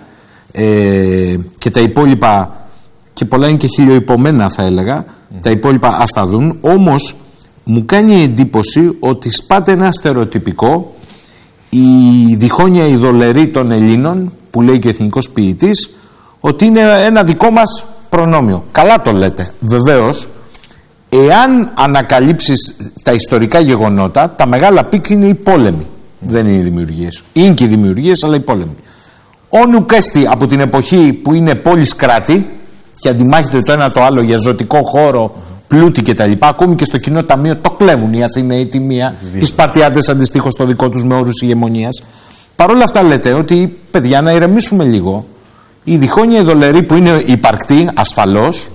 και τα υπόλοιπα, και πολλά είναι και χιλιοϊπωμένα θα έλεγα, τα υπόλοιπα ας τα δουν. Όμως μου κάνει εντύπωση ότι σπάτε ένα στερεοτυπικό, η διχόνοια ειδωλερή των Ελλήνων που λέει και ο εθνικός ποιητής, ότι είναι ένα δικό μας προνόμιο. Καλά το λέτε, βεβαίως. Εάν ανακαλύψεις τα ιστορικά γεγονότα, τα μεγάλα πικ είναι οι πόλεμοι. Δεν είναι οι δημιουργίες. Είναι και οι δημιουργίες, αλλά οι πόλεμοι. Ο Νουκέστη από την εποχή που είναι πόλεις κράτη και αντιμάχεται το ένα το άλλο για ζωτικό χώρο, πλούτη κτλ. Ακόμη και στο κοινό ταμείο το κλέβουν οι Αθηναίοι τη μία, οι Σπαρτιάτες αντιστοίχως το δικό τους με όρους ηγεμονίας. Παρ' όλα αυτά λέτε ότι, παιδιά, να ηρεμήσουμε λίγο. Η διχόνοια ειδωλερή που είναι υπαρκτή ασφαλώς,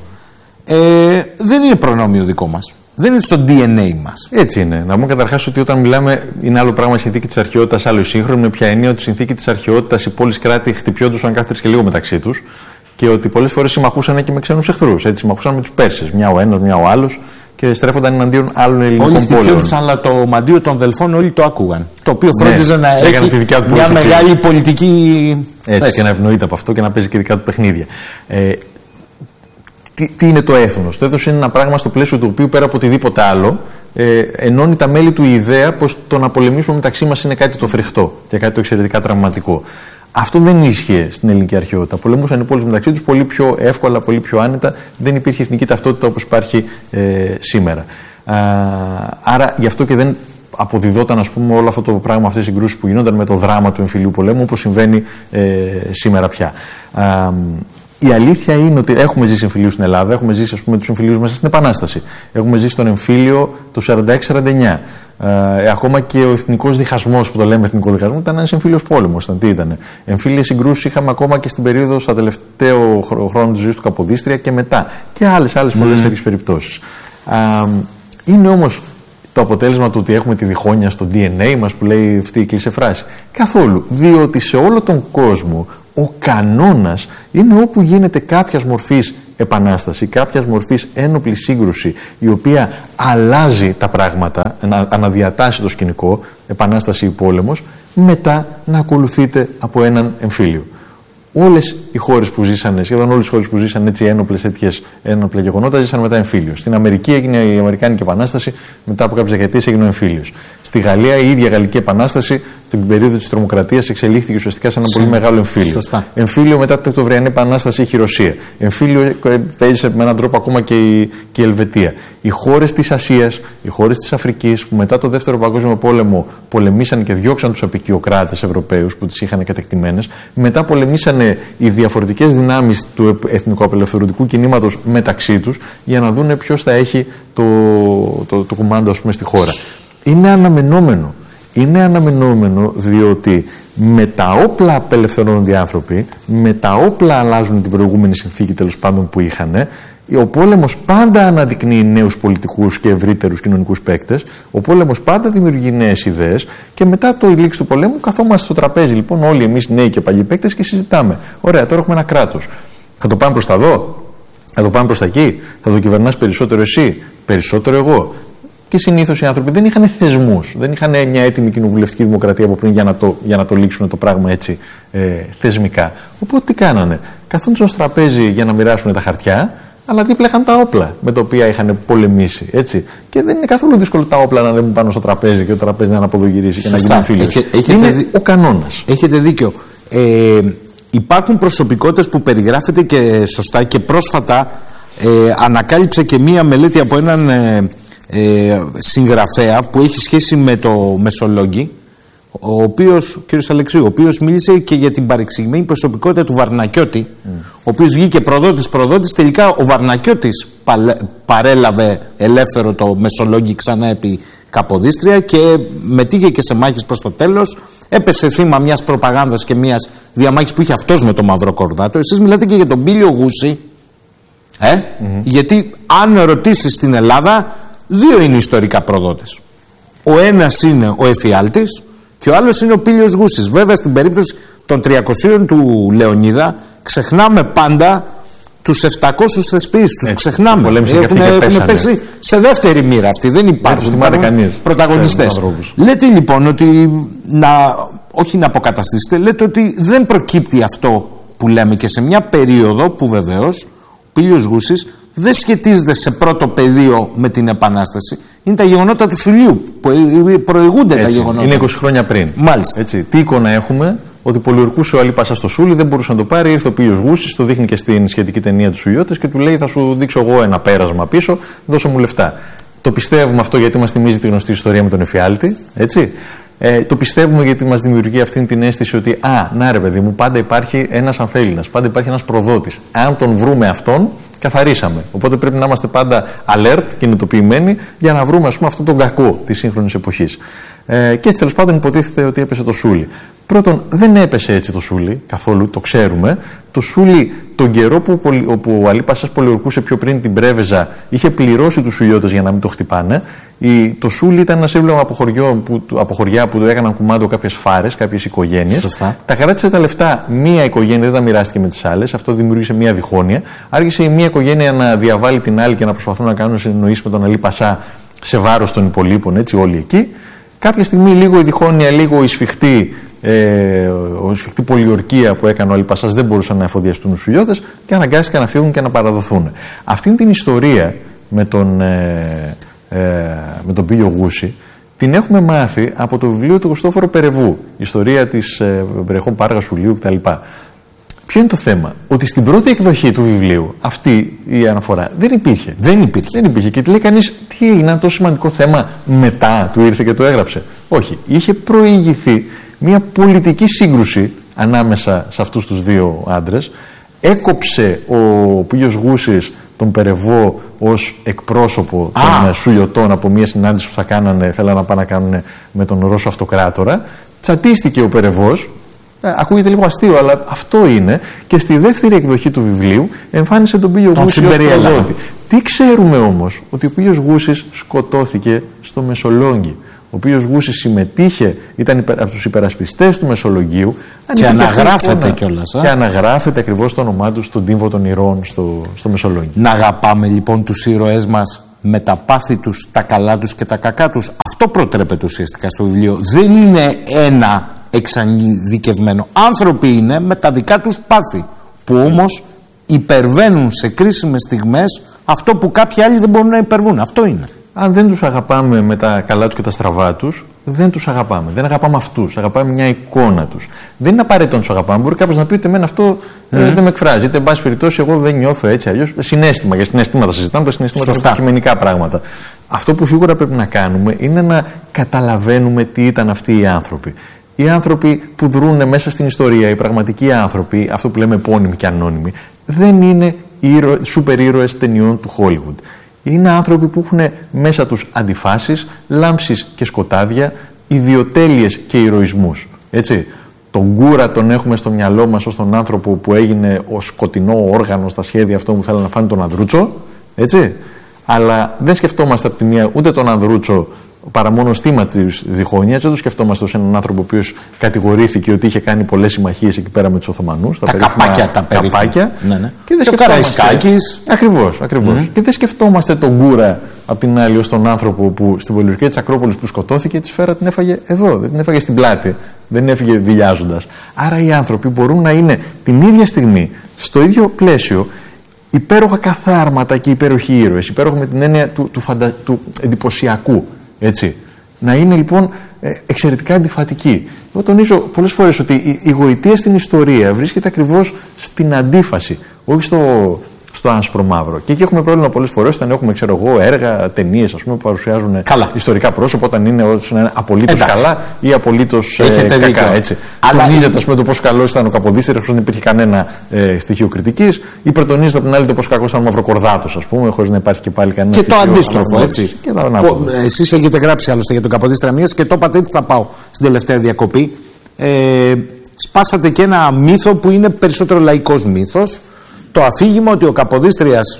δεν είναι προνόμιο δικό μας. Δεν είναι στο DNA μας. Έτσι είναι. Να πούμε καταρχάς ότι όταν μιλάμε, είναι άλλο πράγμα η συνθήκη της αρχαιότητας, άλλο η σύγχρονη, με ποια έννοια ότι η συνθήκη της αρχαιότητας οι πόλεις κράτη χτυπιόντουσαν κάθε τρεις και λίγο μεταξύ τους και ότι πολλές φορές συμμαχούσαν και με ξένους εχθρούς. Έτσι, συμμαχούσαν με τους Πέρσες. Μια ο ένας, μια ο άλλος και στρέφονταν εναντίον άλλων ελληνικών πόλεων. Όλοι χτυπιόντουσαν, αλλά το μαντίο των Δελφών όλοι το άκουγαν. Το οποίο φρόντιζε να έχει μια μεγάλη πολιτική. Έτσι, και να ευνοείται από αυτό και να παίζει και δικά του παιχνίδια. Τι είναι το έθνος? Το έθνος είναι ένα πράγμα στο πλαίσιο του οποίου πέρα από οτιδήποτε άλλο ενώνει τα μέλη του η ιδέα πως το να πολεμήσουμε μεταξύ μας είναι κάτι το φρικτό και κάτι το εξαιρετικά τραυματικό. Αυτό δεν ίσχυε στην ελληνική αρχαιότητα. Πολεμούσαν οι πόλεις μεταξύ τους πολύ πιο εύκολα, πολύ πιο άνετα. Δεν υπήρχε εθνική ταυτότητα όπως υπάρχει σήμερα. Άρα γι' αυτό και δεν αποδιδόταν, ας πούμε, όλο αυτό το πράγμα, αυτές οι συγκρούσεις που γινόταν με το δράμα του εμφυλίου πολέμου, όπως συμβαίνει σήμερα πια. Η αλήθεια είναι ότι έχουμε ζήσει εμφυλίους στην Ελλάδα, έχουμε ζήσει, ας πούμε, τους εμφυλίους μέσα στην Επανάσταση. Έχουμε ζήσει τον εμφύλιο το 46-49. Ακόμα και ο εθνικός διχασμός, που το λέμε εθνικό διχασμό, ήταν ένας εμφύλιος πόλεμος. Τι ήταν. Εμφύλιες συγκρούσεις είχαμε ακόμα και στην περίοδο, στα τελευταίο χρόνο της ζωής του Καποδίστρια και μετά. Και άλλες πολλές τέτοιες περιπτώσεις. Είναι όμως το αποτέλεσμα του ότι έχουμε τη διχόνοια στο DNA μας, που λέει αυτή η κλισέ φράση? Καθόλου. Διότι σε όλο τον κόσμο ο κανόνας είναι όπου γίνεται κάποιας μορφής επανάσταση, κάποιας μορφής ένοπλη σύγκρουση, η οποία αλλάζει τα πράγματα, αναδιατάσσει το σκηνικό, επανάσταση ή πόλεμος, μετά να ακολουθείται από έναν εμφύλιο. Όλες οι χώρες που ζήσανε, σχεδόν όλες οι χώρες που ζήσανε έτσι ένοπλα γεγονότα, ζήσαν μετά εμφύλιος. Στην Αμερική έγινε η Αμερικάνικη Επανάσταση, μετά από κάποιες δεκαετίες έγινε ο εμφύλιος. Στη Γαλλία η ίδια Γαλλική Επανάσταση, στην περίοδο της τρομοκρατίας, εξελίχθηκε ουσιαστικά σε ένα πολύ μεγάλο εμφύλιο. Σωστά. Εμφύλιο μετά την Οκτωβριανή Επανάσταση είχε η Ρωσία. Εμφύλιο παίζει με έναν τρόπο ακόμα και η Ελβετία. Οι χώρες της Ασίας, οι χώρες της Αφρικής, που μετά το Δεύτερο Παγκόσμιο Πόλεμο πολεμήσαν και διώξαν τους απικιοκράτες Ευρωπαίους που τις είχαν κατεκτημένες, μετά πολεμήσανε οι διαφορετικές δυνάμεις του εθνικοαπελευθερωτικού κινήματος μεταξύ τους, για να δουν ποιος θα έχει το κουμάντο, ας πούμε, στη χώρα. Είναι αναμενόμενο. Είναι αναμενόμενο διότι με τα όπλα απελευθερώνονται οι άνθρωποι, με τα όπλα αλλάζουν την προηγούμενη συνθήκη τέλος πάντων που είχαν. Ο πόλεμος πάντα αναδεικνύει νέους πολιτικούς και ευρύτερους κοινωνικούς παίκτες. Ο πόλεμος πάντα δημιουργεί νέες ιδέες και μετά το λήξη του πολέμου καθόμαστε στο τραπέζι, λοιπόν, όλοι εμείς νέοι και παλιοί παίκτες, και συζητάμε. Ωραία, τώρα έχουμε ένα κράτος. Θα το πάμε προς τα εδώ, θα το πάμε προς τα εκεί, θα το κυβερνάς περισσότερο εσύ, περισσότερο εγώ. Και συνήθως οι άνθρωποι δεν είχαν θεσμούς, δεν είχαν μια έτοιμη κοινοβουλευτική δημοκρατία από πριν για να το λήξουν το πράγμα έτσι θεσμικά. Οπότε τι κάνανε? Καθόντουσαν στο τραπέζι για να μοιράσουν τα χαρτιά, αλλά δίπλα είχαν τα όπλα με τα οποία είχαν πολεμήσει. Έτσι. Και δεν είναι καθόλου δύσκολο τα όπλα να ανέβουν πάνω στο τραπέζι και το τραπέζι να αποδογυρίσει και να γίνει εμφύλιος. Είναι ο κανόνας. Έχετε δίκιο. Υπάρχουν προσωπικότητες που περιγράφεται και σωστά, και πρόσφατα ανακάλυψε και μία μελέτη από έναν συγγραφέα που έχει σχέση με το Μεσολόγγι, ο κύριος Αλεξίου, ο οποίος μίλησε και για την παρεξηγημένη προσωπικότητα του Βαρνακιώτη, ο οποίος βγήκε προδότης, τελικά ο Βαρνακιώτης παρέλαβε ελεύθερο το Μεσολόγγι ξανά επί Καποδίστρια και μετήγε και σε μάχες προς το τέλος, έπεσε θύμα μιας προπαγάνδας και μιας διαμάχης που είχε αυτός με το Μαυροκορδάτο. Εσείς μιλάτε και για τον Πήλιο Γούση, γιατί αν ρωτήσεις στην Ελλάδα, δύο είναι ιστορικά προδότες. Ο ένας είναι ο Εφιάλτης και ο άλλος είναι ο Πήλιος Γούσης. Βέβαια, στην περίπτωση των 300 του Λεωνίδα, ξεχνάμε πάντα τους 700 θεσπίους. Τους ξεχνάμε. Έχουν πέσει σε δεύτερη μοίρα αυτοί. Δεν υπάρχουν πρωταγωνιστές. Λέτε λοιπόν ότι όχι να αποκαταστήσετε, λέτε ότι δεν προκύπτει αυτό που λέμε, και σε μια περίοδο που βεβαίως ο Πήλιος Γούσης δεν σχετίζεται σε πρώτο πεδίο με την Επανάσταση. Είναι τα γεγονότα του Σουλίου. Προηγούνται τα γεγονότα. Είναι 20 χρόνια πριν. Μάλιστα. Έτσι. Τι εικόνα έχουμε? Ότι πολιορκούσε ο Αλή Πασά στο Σούλι, δεν μπορούσε να το πάρει. Ήρθε ο Πήλιος Γούσης, το δείχνει και στην σχετική ταινία του Σουλιώτες και του λέει: θα σου δείξω εγώ ένα πέρασμα πίσω, δώσε μου λεφτά. Το πιστεύουμε αυτό γιατί μας θυμίζει τη γνωστή ιστορία με τον Εφιάλτη. Έτσι. Το πιστεύουμε γιατί μας δημιουργεί αυτή την αίσθηση ότι να ρε παιδί μου, πάντα υπάρχει ένας αμφέλληνας, πάντα υπάρχει ένας προδότης. Αν τον βρούμε αυτόν, καθαρίσαμε. Οπότε πρέπει να είμαστε πάντα alert, κινητοποιημένοι, για να βρούμε, ας πούμε, αυτόν τον κακό της σύγχρονης εποχής. Και έτσι τέλος πάντων υποτίθεται ότι έπεσε το Σούλι. Πρώτον, δεν έπεσε έτσι το Σούλι, καθόλου, το ξέρουμε. Το Σούλι, τον καιρό που ο Αλή Πασάς πολιορκούσε πιο πριν την Πρέβεζα, είχε πληρώσει τους Σουλιώτες για να μην το χτυπάνε. Το Σούλι ήταν ένα σύμπλεγμα από χωριά που το έκαναν κουμάντο κάποιες φάρες, κάποιες οικογένειες. Σωστά. Τα κράτησε τα λεφτά μία οικογένεια, δεν τα μοιράστηκε με τις άλλες. Αυτό δημιούργησε μία διχόνοια. Άρχισε η μία οικογένεια να διαβάλει την άλλη και να προσπαθούν να κάνουν συνεννοήσεις με τον Αλή Πασά σε βάρος των υπολείπων, έτσι, όλοι εκεί. Κάποια στιγμή, λίγο η διχόνοια, λίγο η σφιχτή πολιορκία που έκανε ο Αλή Πασάς δεν μπορούσαν να εφοδιαστούν τους Σουλιώτες και αναγκάστηκαν να φύγουν και να παραδοθούν. Αυτήν την ιστορία με τον Πήλιο Γούση την έχουμε μάθει από το βιβλίο του Χριστόφορου Περεβού, ιστορία της Βρεχών Πάργα Σουλίου κτλ. Ποιο είναι το θέμα? Ότι στην πρώτη εκδοχή του βιβλίου αυτή η αναφορά δεν υπήρχε. Δεν υπήρχε. Και λέει κανείς, τι έγινε, ένα τόσο σημαντικό θέμα μετά του ήρθε και το έγραψε? Όχι. Είχε προηγηθεί μια πολιτική σύγκρουση ανάμεσα σε αυτούς τους δύο άντρες. Έκοψε ο Πήλιος Γούσης τον Περεβό ως εκπρόσωπο των Σουλιωτών από μια συνάντηση που θα κάνανε, θέλανε να πάνε να κάνουν με τον Ρώσο Αυτοκράτορα. Τσατίστηκε ο Περεβός. Ακούγεται λίγο αστείο, αλλά αυτό είναι. Και στη δεύτερη εκδοχή του βιβλίου εμφάνισε τον Πήλιο Γούση ως προδότη. Τι ξέρουμε όμως? Ότι ο Πήλιος Γούσης σκοτώθηκε στο Μεσολόγγι. Ο Πήλιος Γούσης συμμετείχε, ήταν από τους υπερασπιστές του Μεσολογγίου. Και αναγράφεται κιόλας. Και αναγράφεται ακριβώς το όνομά του στον τύμβο των ηρώων στο Μεσολόγγι. Να αγαπάμε λοιπόν τους ήρωές μας με τα πάθη τους, τα καλά τους και τα κακά τους. Αυτό προτρέπεται ουσιαστικά στο βιβλίο. Δεν είναι ένα εξανειδικευμένο. Άνθρωποι είναι με τα δικά τους πάθη, που όμως υπερβαίνουν σε κρίσιμες στιγμές αυτό που κάποιοι άλλοι δεν μπορούν να υπερβούν. Αυτό είναι. Αν δεν τους αγαπάμε με τα καλά τους και τα στραβά τους, δεν τους αγαπάμε. Δεν αγαπάμε αυτούς. Αγαπάμε μια εικόνα τους. Δεν είναι απαραίτητο να τους αγαπάμε. Μπορεί κάποιος να πει ότι εμένα αυτό δεν με εκφράζει. Είτε εν πάση περιπτώσει, εγώ δεν νιώθω έτσι. Αλλιώς συναίσθημα. Για συναισθήματα συζητάμε, τα συναισθήματα είναι αντικειμενικά πράγματα. Αυτό που σίγουρα πρέπει να κάνουμε είναι να καταλαβαίνουμε τι ήταν αυτοί οι άνθρωποι. Οι άνθρωποι που δρούν μέσα στην ιστορία, οι πραγματικοί άνθρωποι, αυτό που λέμε επώνυμοι και ανώνυμοι, δεν είναι σούπερ ήρωες ταινιών του Hollywood. Είναι άνθρωποι που έχουν μέσα τους αντιφάσεις, λάμψεις και σκοτάδια, ιδιοτέλειες και ηρωισμούς. Έτσι. Τον Γκούρα τον έχουμε στο μυαλό μας ως τον άνθρωπο που έγινε ο σκοτεινό όργανο στα σχέδια αυτό που θέλει να φάνει τον Ανδρούτσο. Έτσι. Αλλά δεν σκεφτόμαστε από τη μία ούτε τον Ανδρούτσο παρά μόνο ως θύμα της διχόνοιας, δεν το σκεφτόμαστε ως έναν άνθρωπο ο οποίος κατηγορήθηκε ότι είχε κάνει πολλές συμμαχίες εκεί πέρα με τους Οθωμανούς. Τα καπάκια. Ναι. Και ο Καραϊσκάκης. Ακριβώς. Και δεν σκεφτόμαστε τον Γκούρα απ' την άλλη ως τον άνθρωπο που στην πολιορκία της Ακρόπολης που σκοτώθηκε, τη σφαίρα την έφαγε εδώ, δεν την έφαγε στην πλάτη, δεν έφυγε δειλιάζοντας. Άρα οι άνθρωποι μπορούν να είναι την ίδια στιγμή, στο ίδιο πλαίσιο, υπέροχα καθάρματα και υπέροχοι ήρωες, υπέροχα με την έννοια του εντυπωσιακού. Έτσι. Να είναι λοιπόν εξαιρετικά αντιφατική. Εγώ τονίζω πολλές φορές ότι η γοητεία στην ιστορία βρίσκεται ακριβώς στην αντίφαση, όχι στο άσπρο μαύρο. Και εκεί έχουμε πρόβλημα πολλές φορές όταν έχουμε, έργα, ταινίες που παρουσιάζουν ιστορικά πρόσωπα, όταν είναι απολύτως καλά ή απολύτως κακά. Έτσι. Τονίζεται το πόσο καλός ήταν ο Καποδίστριας, χωρίς να υπήρχε κανένα στοιχείο κριτικής, ή προτονίζεται από την άλλη το πόσο κακός ήταν ο Μαυροκορδάτος, χωρίς να υπάρχει και πάλι κανένα στοιχείο. Και το αντίστροφο, έτσι. Εσείς έχετε γράψει άλλωστε για τον Καποδίστρια Μίας και το είπατε, έτσι θα πάω στην τελευταία διακοπή. Σπάσατε και ένα μύθο που είναι περισσότερο λαϊκός μύθος. Το αφήγημα ότι ο Καποδίστριας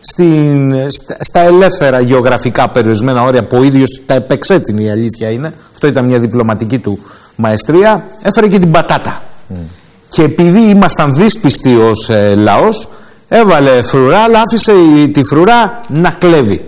στα ελεύθερα γεωγραφικά περιορισμένα όρια που ο ίδιος τα επεξέτεινε, η αλήθεια είναι, αυτό ήταν μια διπλωματική του μαεστρία, έφερε και την πατάτα. Και επειδή ήμασταν δύσπιστοι ως λαός, έβαλε φρουρά, αλλά άφησε τη φρουρά να κλέβει.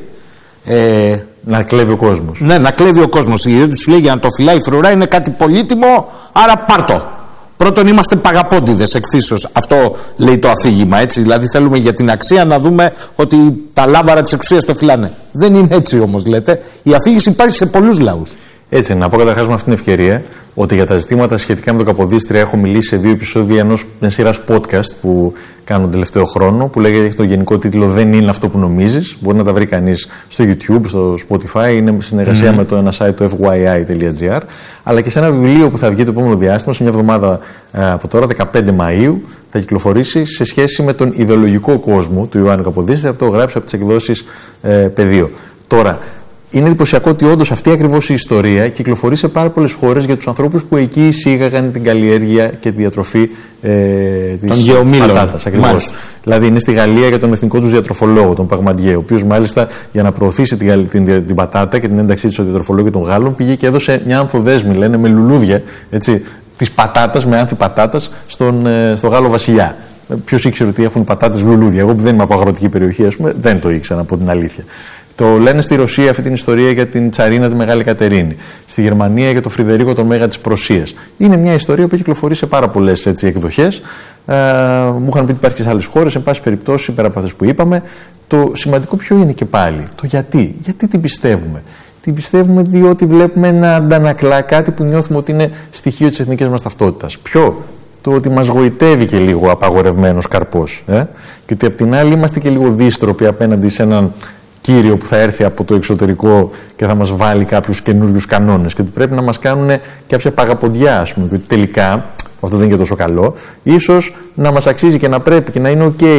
Να κλέβει ο κόσμος. Ναι, να κλέβει ο κόσμος. Γιατί σου λέει για να το φυλάει η φρουρά είναι κάτι πολύτιμο, άρα πάρτο. Πρώτον, είμαστε παγαπώντιδες εκφύσεως. Αυτό λέει το αφήγημα, έτσι. Δηλαδή, θέλουμε για την αξία να δούμε ότι τα λάβαρα της εξουσίας το φυλάνε. Δεν είναι έτσι όμως, λέτε. Η αφήγηση υπάρχει σε πολλούς λαούς. Έτσι, να πω καταρχάς με αυτή την ευκαιρία ότι για τα ζητήματα σχετικά με τον Καποδίστρια έχω μιλήσει σε 2 επεισόδια μια σειράς podcast που κάνω τον τελευταίο χρόνο, που λέγεται, έχει το γενικό τίτλο «Δεν είναι αυτό που νομίζεις». Μπορεί να τα βρει κανείς στο YouTube, στο Spotify, είναι συνεργασία με το ένα site το fyi.gr, αλλά και σε ένα βιβλίο που θα βγει το επόμενο διάστημα, σε μια εβδομάδα από τώρα, 15 Μαΐου, θα κυκλοφορήσει σε σχέση με τον ιδεολογικό κόσμο του Ιωάννου Καποδίστρια, που το γράψει από τις εκδόσεις Πεδίο. Τώρα, είναι εντυπωσιακό ότι όντως αυτή ακριβώς η ιστορία κυκλοφορεί σε πάρα πολλές χώρες για τους ανθρώπους που εκεί εισήγαγαν την καλλιέργεια και τη διατροφή της πατάτας. Ακριβώς. Δηλαδή είναι στη Γαλλία για τον εθνικό τους διατροφολόγο, τον Παγμαντιέ, ο οποίος μάλιστα για να προωθήσει την πατάτα και την ένταξή της στο διατροφολόγιο των Γάλλων πήγε και έδωσε μια ανθοδέσμη, λένε, με λουλούδια, έτσι, της πατάτας, με άνθη πατάτας στον Γάλλο βασιλιά. Ποιος ήξερε ότι έχουν πατάτες λουλούδια? Εγώ που δεν είμαι από αγροτική περιοχή, δεν το ήξερα, από την αλήθεια. Το λένε στη Ρωσία αυτή την ιστορία για την Τσαρίνα τη Μεγάλη Κατερίνη. Στη Γερμανία για τον Φρυδερίκο το Μέγα της Προσίας. Είναι μια ιστορία που κυκλοφορεί σε πάρα πολλές εκδοχές. Μου είχαν πει ότι υπάρχει και σε άλλες χώρες. Εν πάση περιπτώσει, πέρα από αυτές που είπαμε, το σημαντικό ποιο είναι και πάλι? Το γιατί. Γιατί την πιστεύουμε? Την πιστεύουμε διότι βλέπουμε να αντανακλά κάτι που νιώθουμε ότι είναι στοιχείο της εθνικής μας ταυτότητας. Ποιο? Το ότι μας γοητεύει και λίγο απαγορευμένος καρπός. Και ότι απ' την άλλη είμαστε και λίγο δύστροποι απέναντι σε έναν κύριο που θα έρθει από το εξωτερικό και θα μας βάλει κάποιους καινούριους κανόνες και ότι πρέπει να μας κάνουν κάποια παγαποντιά, ας πούμε, και ότι τελικά, αυτό δεν είναι και τόσο καλό, ίσως να μας αξίζει και να πρέπει και να είναι ok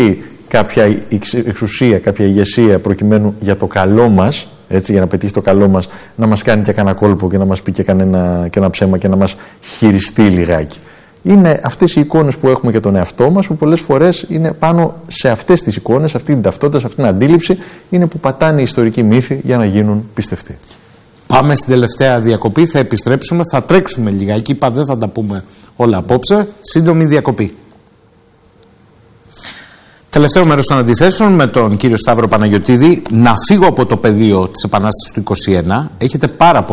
κάποια εξουσία, κάποια ηγεσία προκειμένου για το καλό μας, έτσι, για να πετύχει το καλό μας, να μας κάνει και κανένα κόλπο και να μας πει και ένα ψέμα και να μας χειριστεί λιγάκι. Είναι αυτές οι εικόνες που έχουμε για τον εαυτό μας, που πολλές φορές είναι πάνω σε αυτές τις εικόνες, σε αυτή την ταυτότητα, σε αυτή την αντίληψη, είναι που πατάνε οι ιστορικοί μύθοι για να γίνουν πιστευτοί. Πάμε στην τελευταία διακοπή, θα επιστρέψουμε, θα τρέξουμε λιγάκι, είπα δεν θα τα πούμε όλα απόψε, σύντομη διακοπή. Τελευταίο μέρος των αντιθέσεων με τον κύριο Σταύρο Παναγιωτίδη. Να φύγω από το πεδίο της Επανάστασης του 21. Έχετε πάρα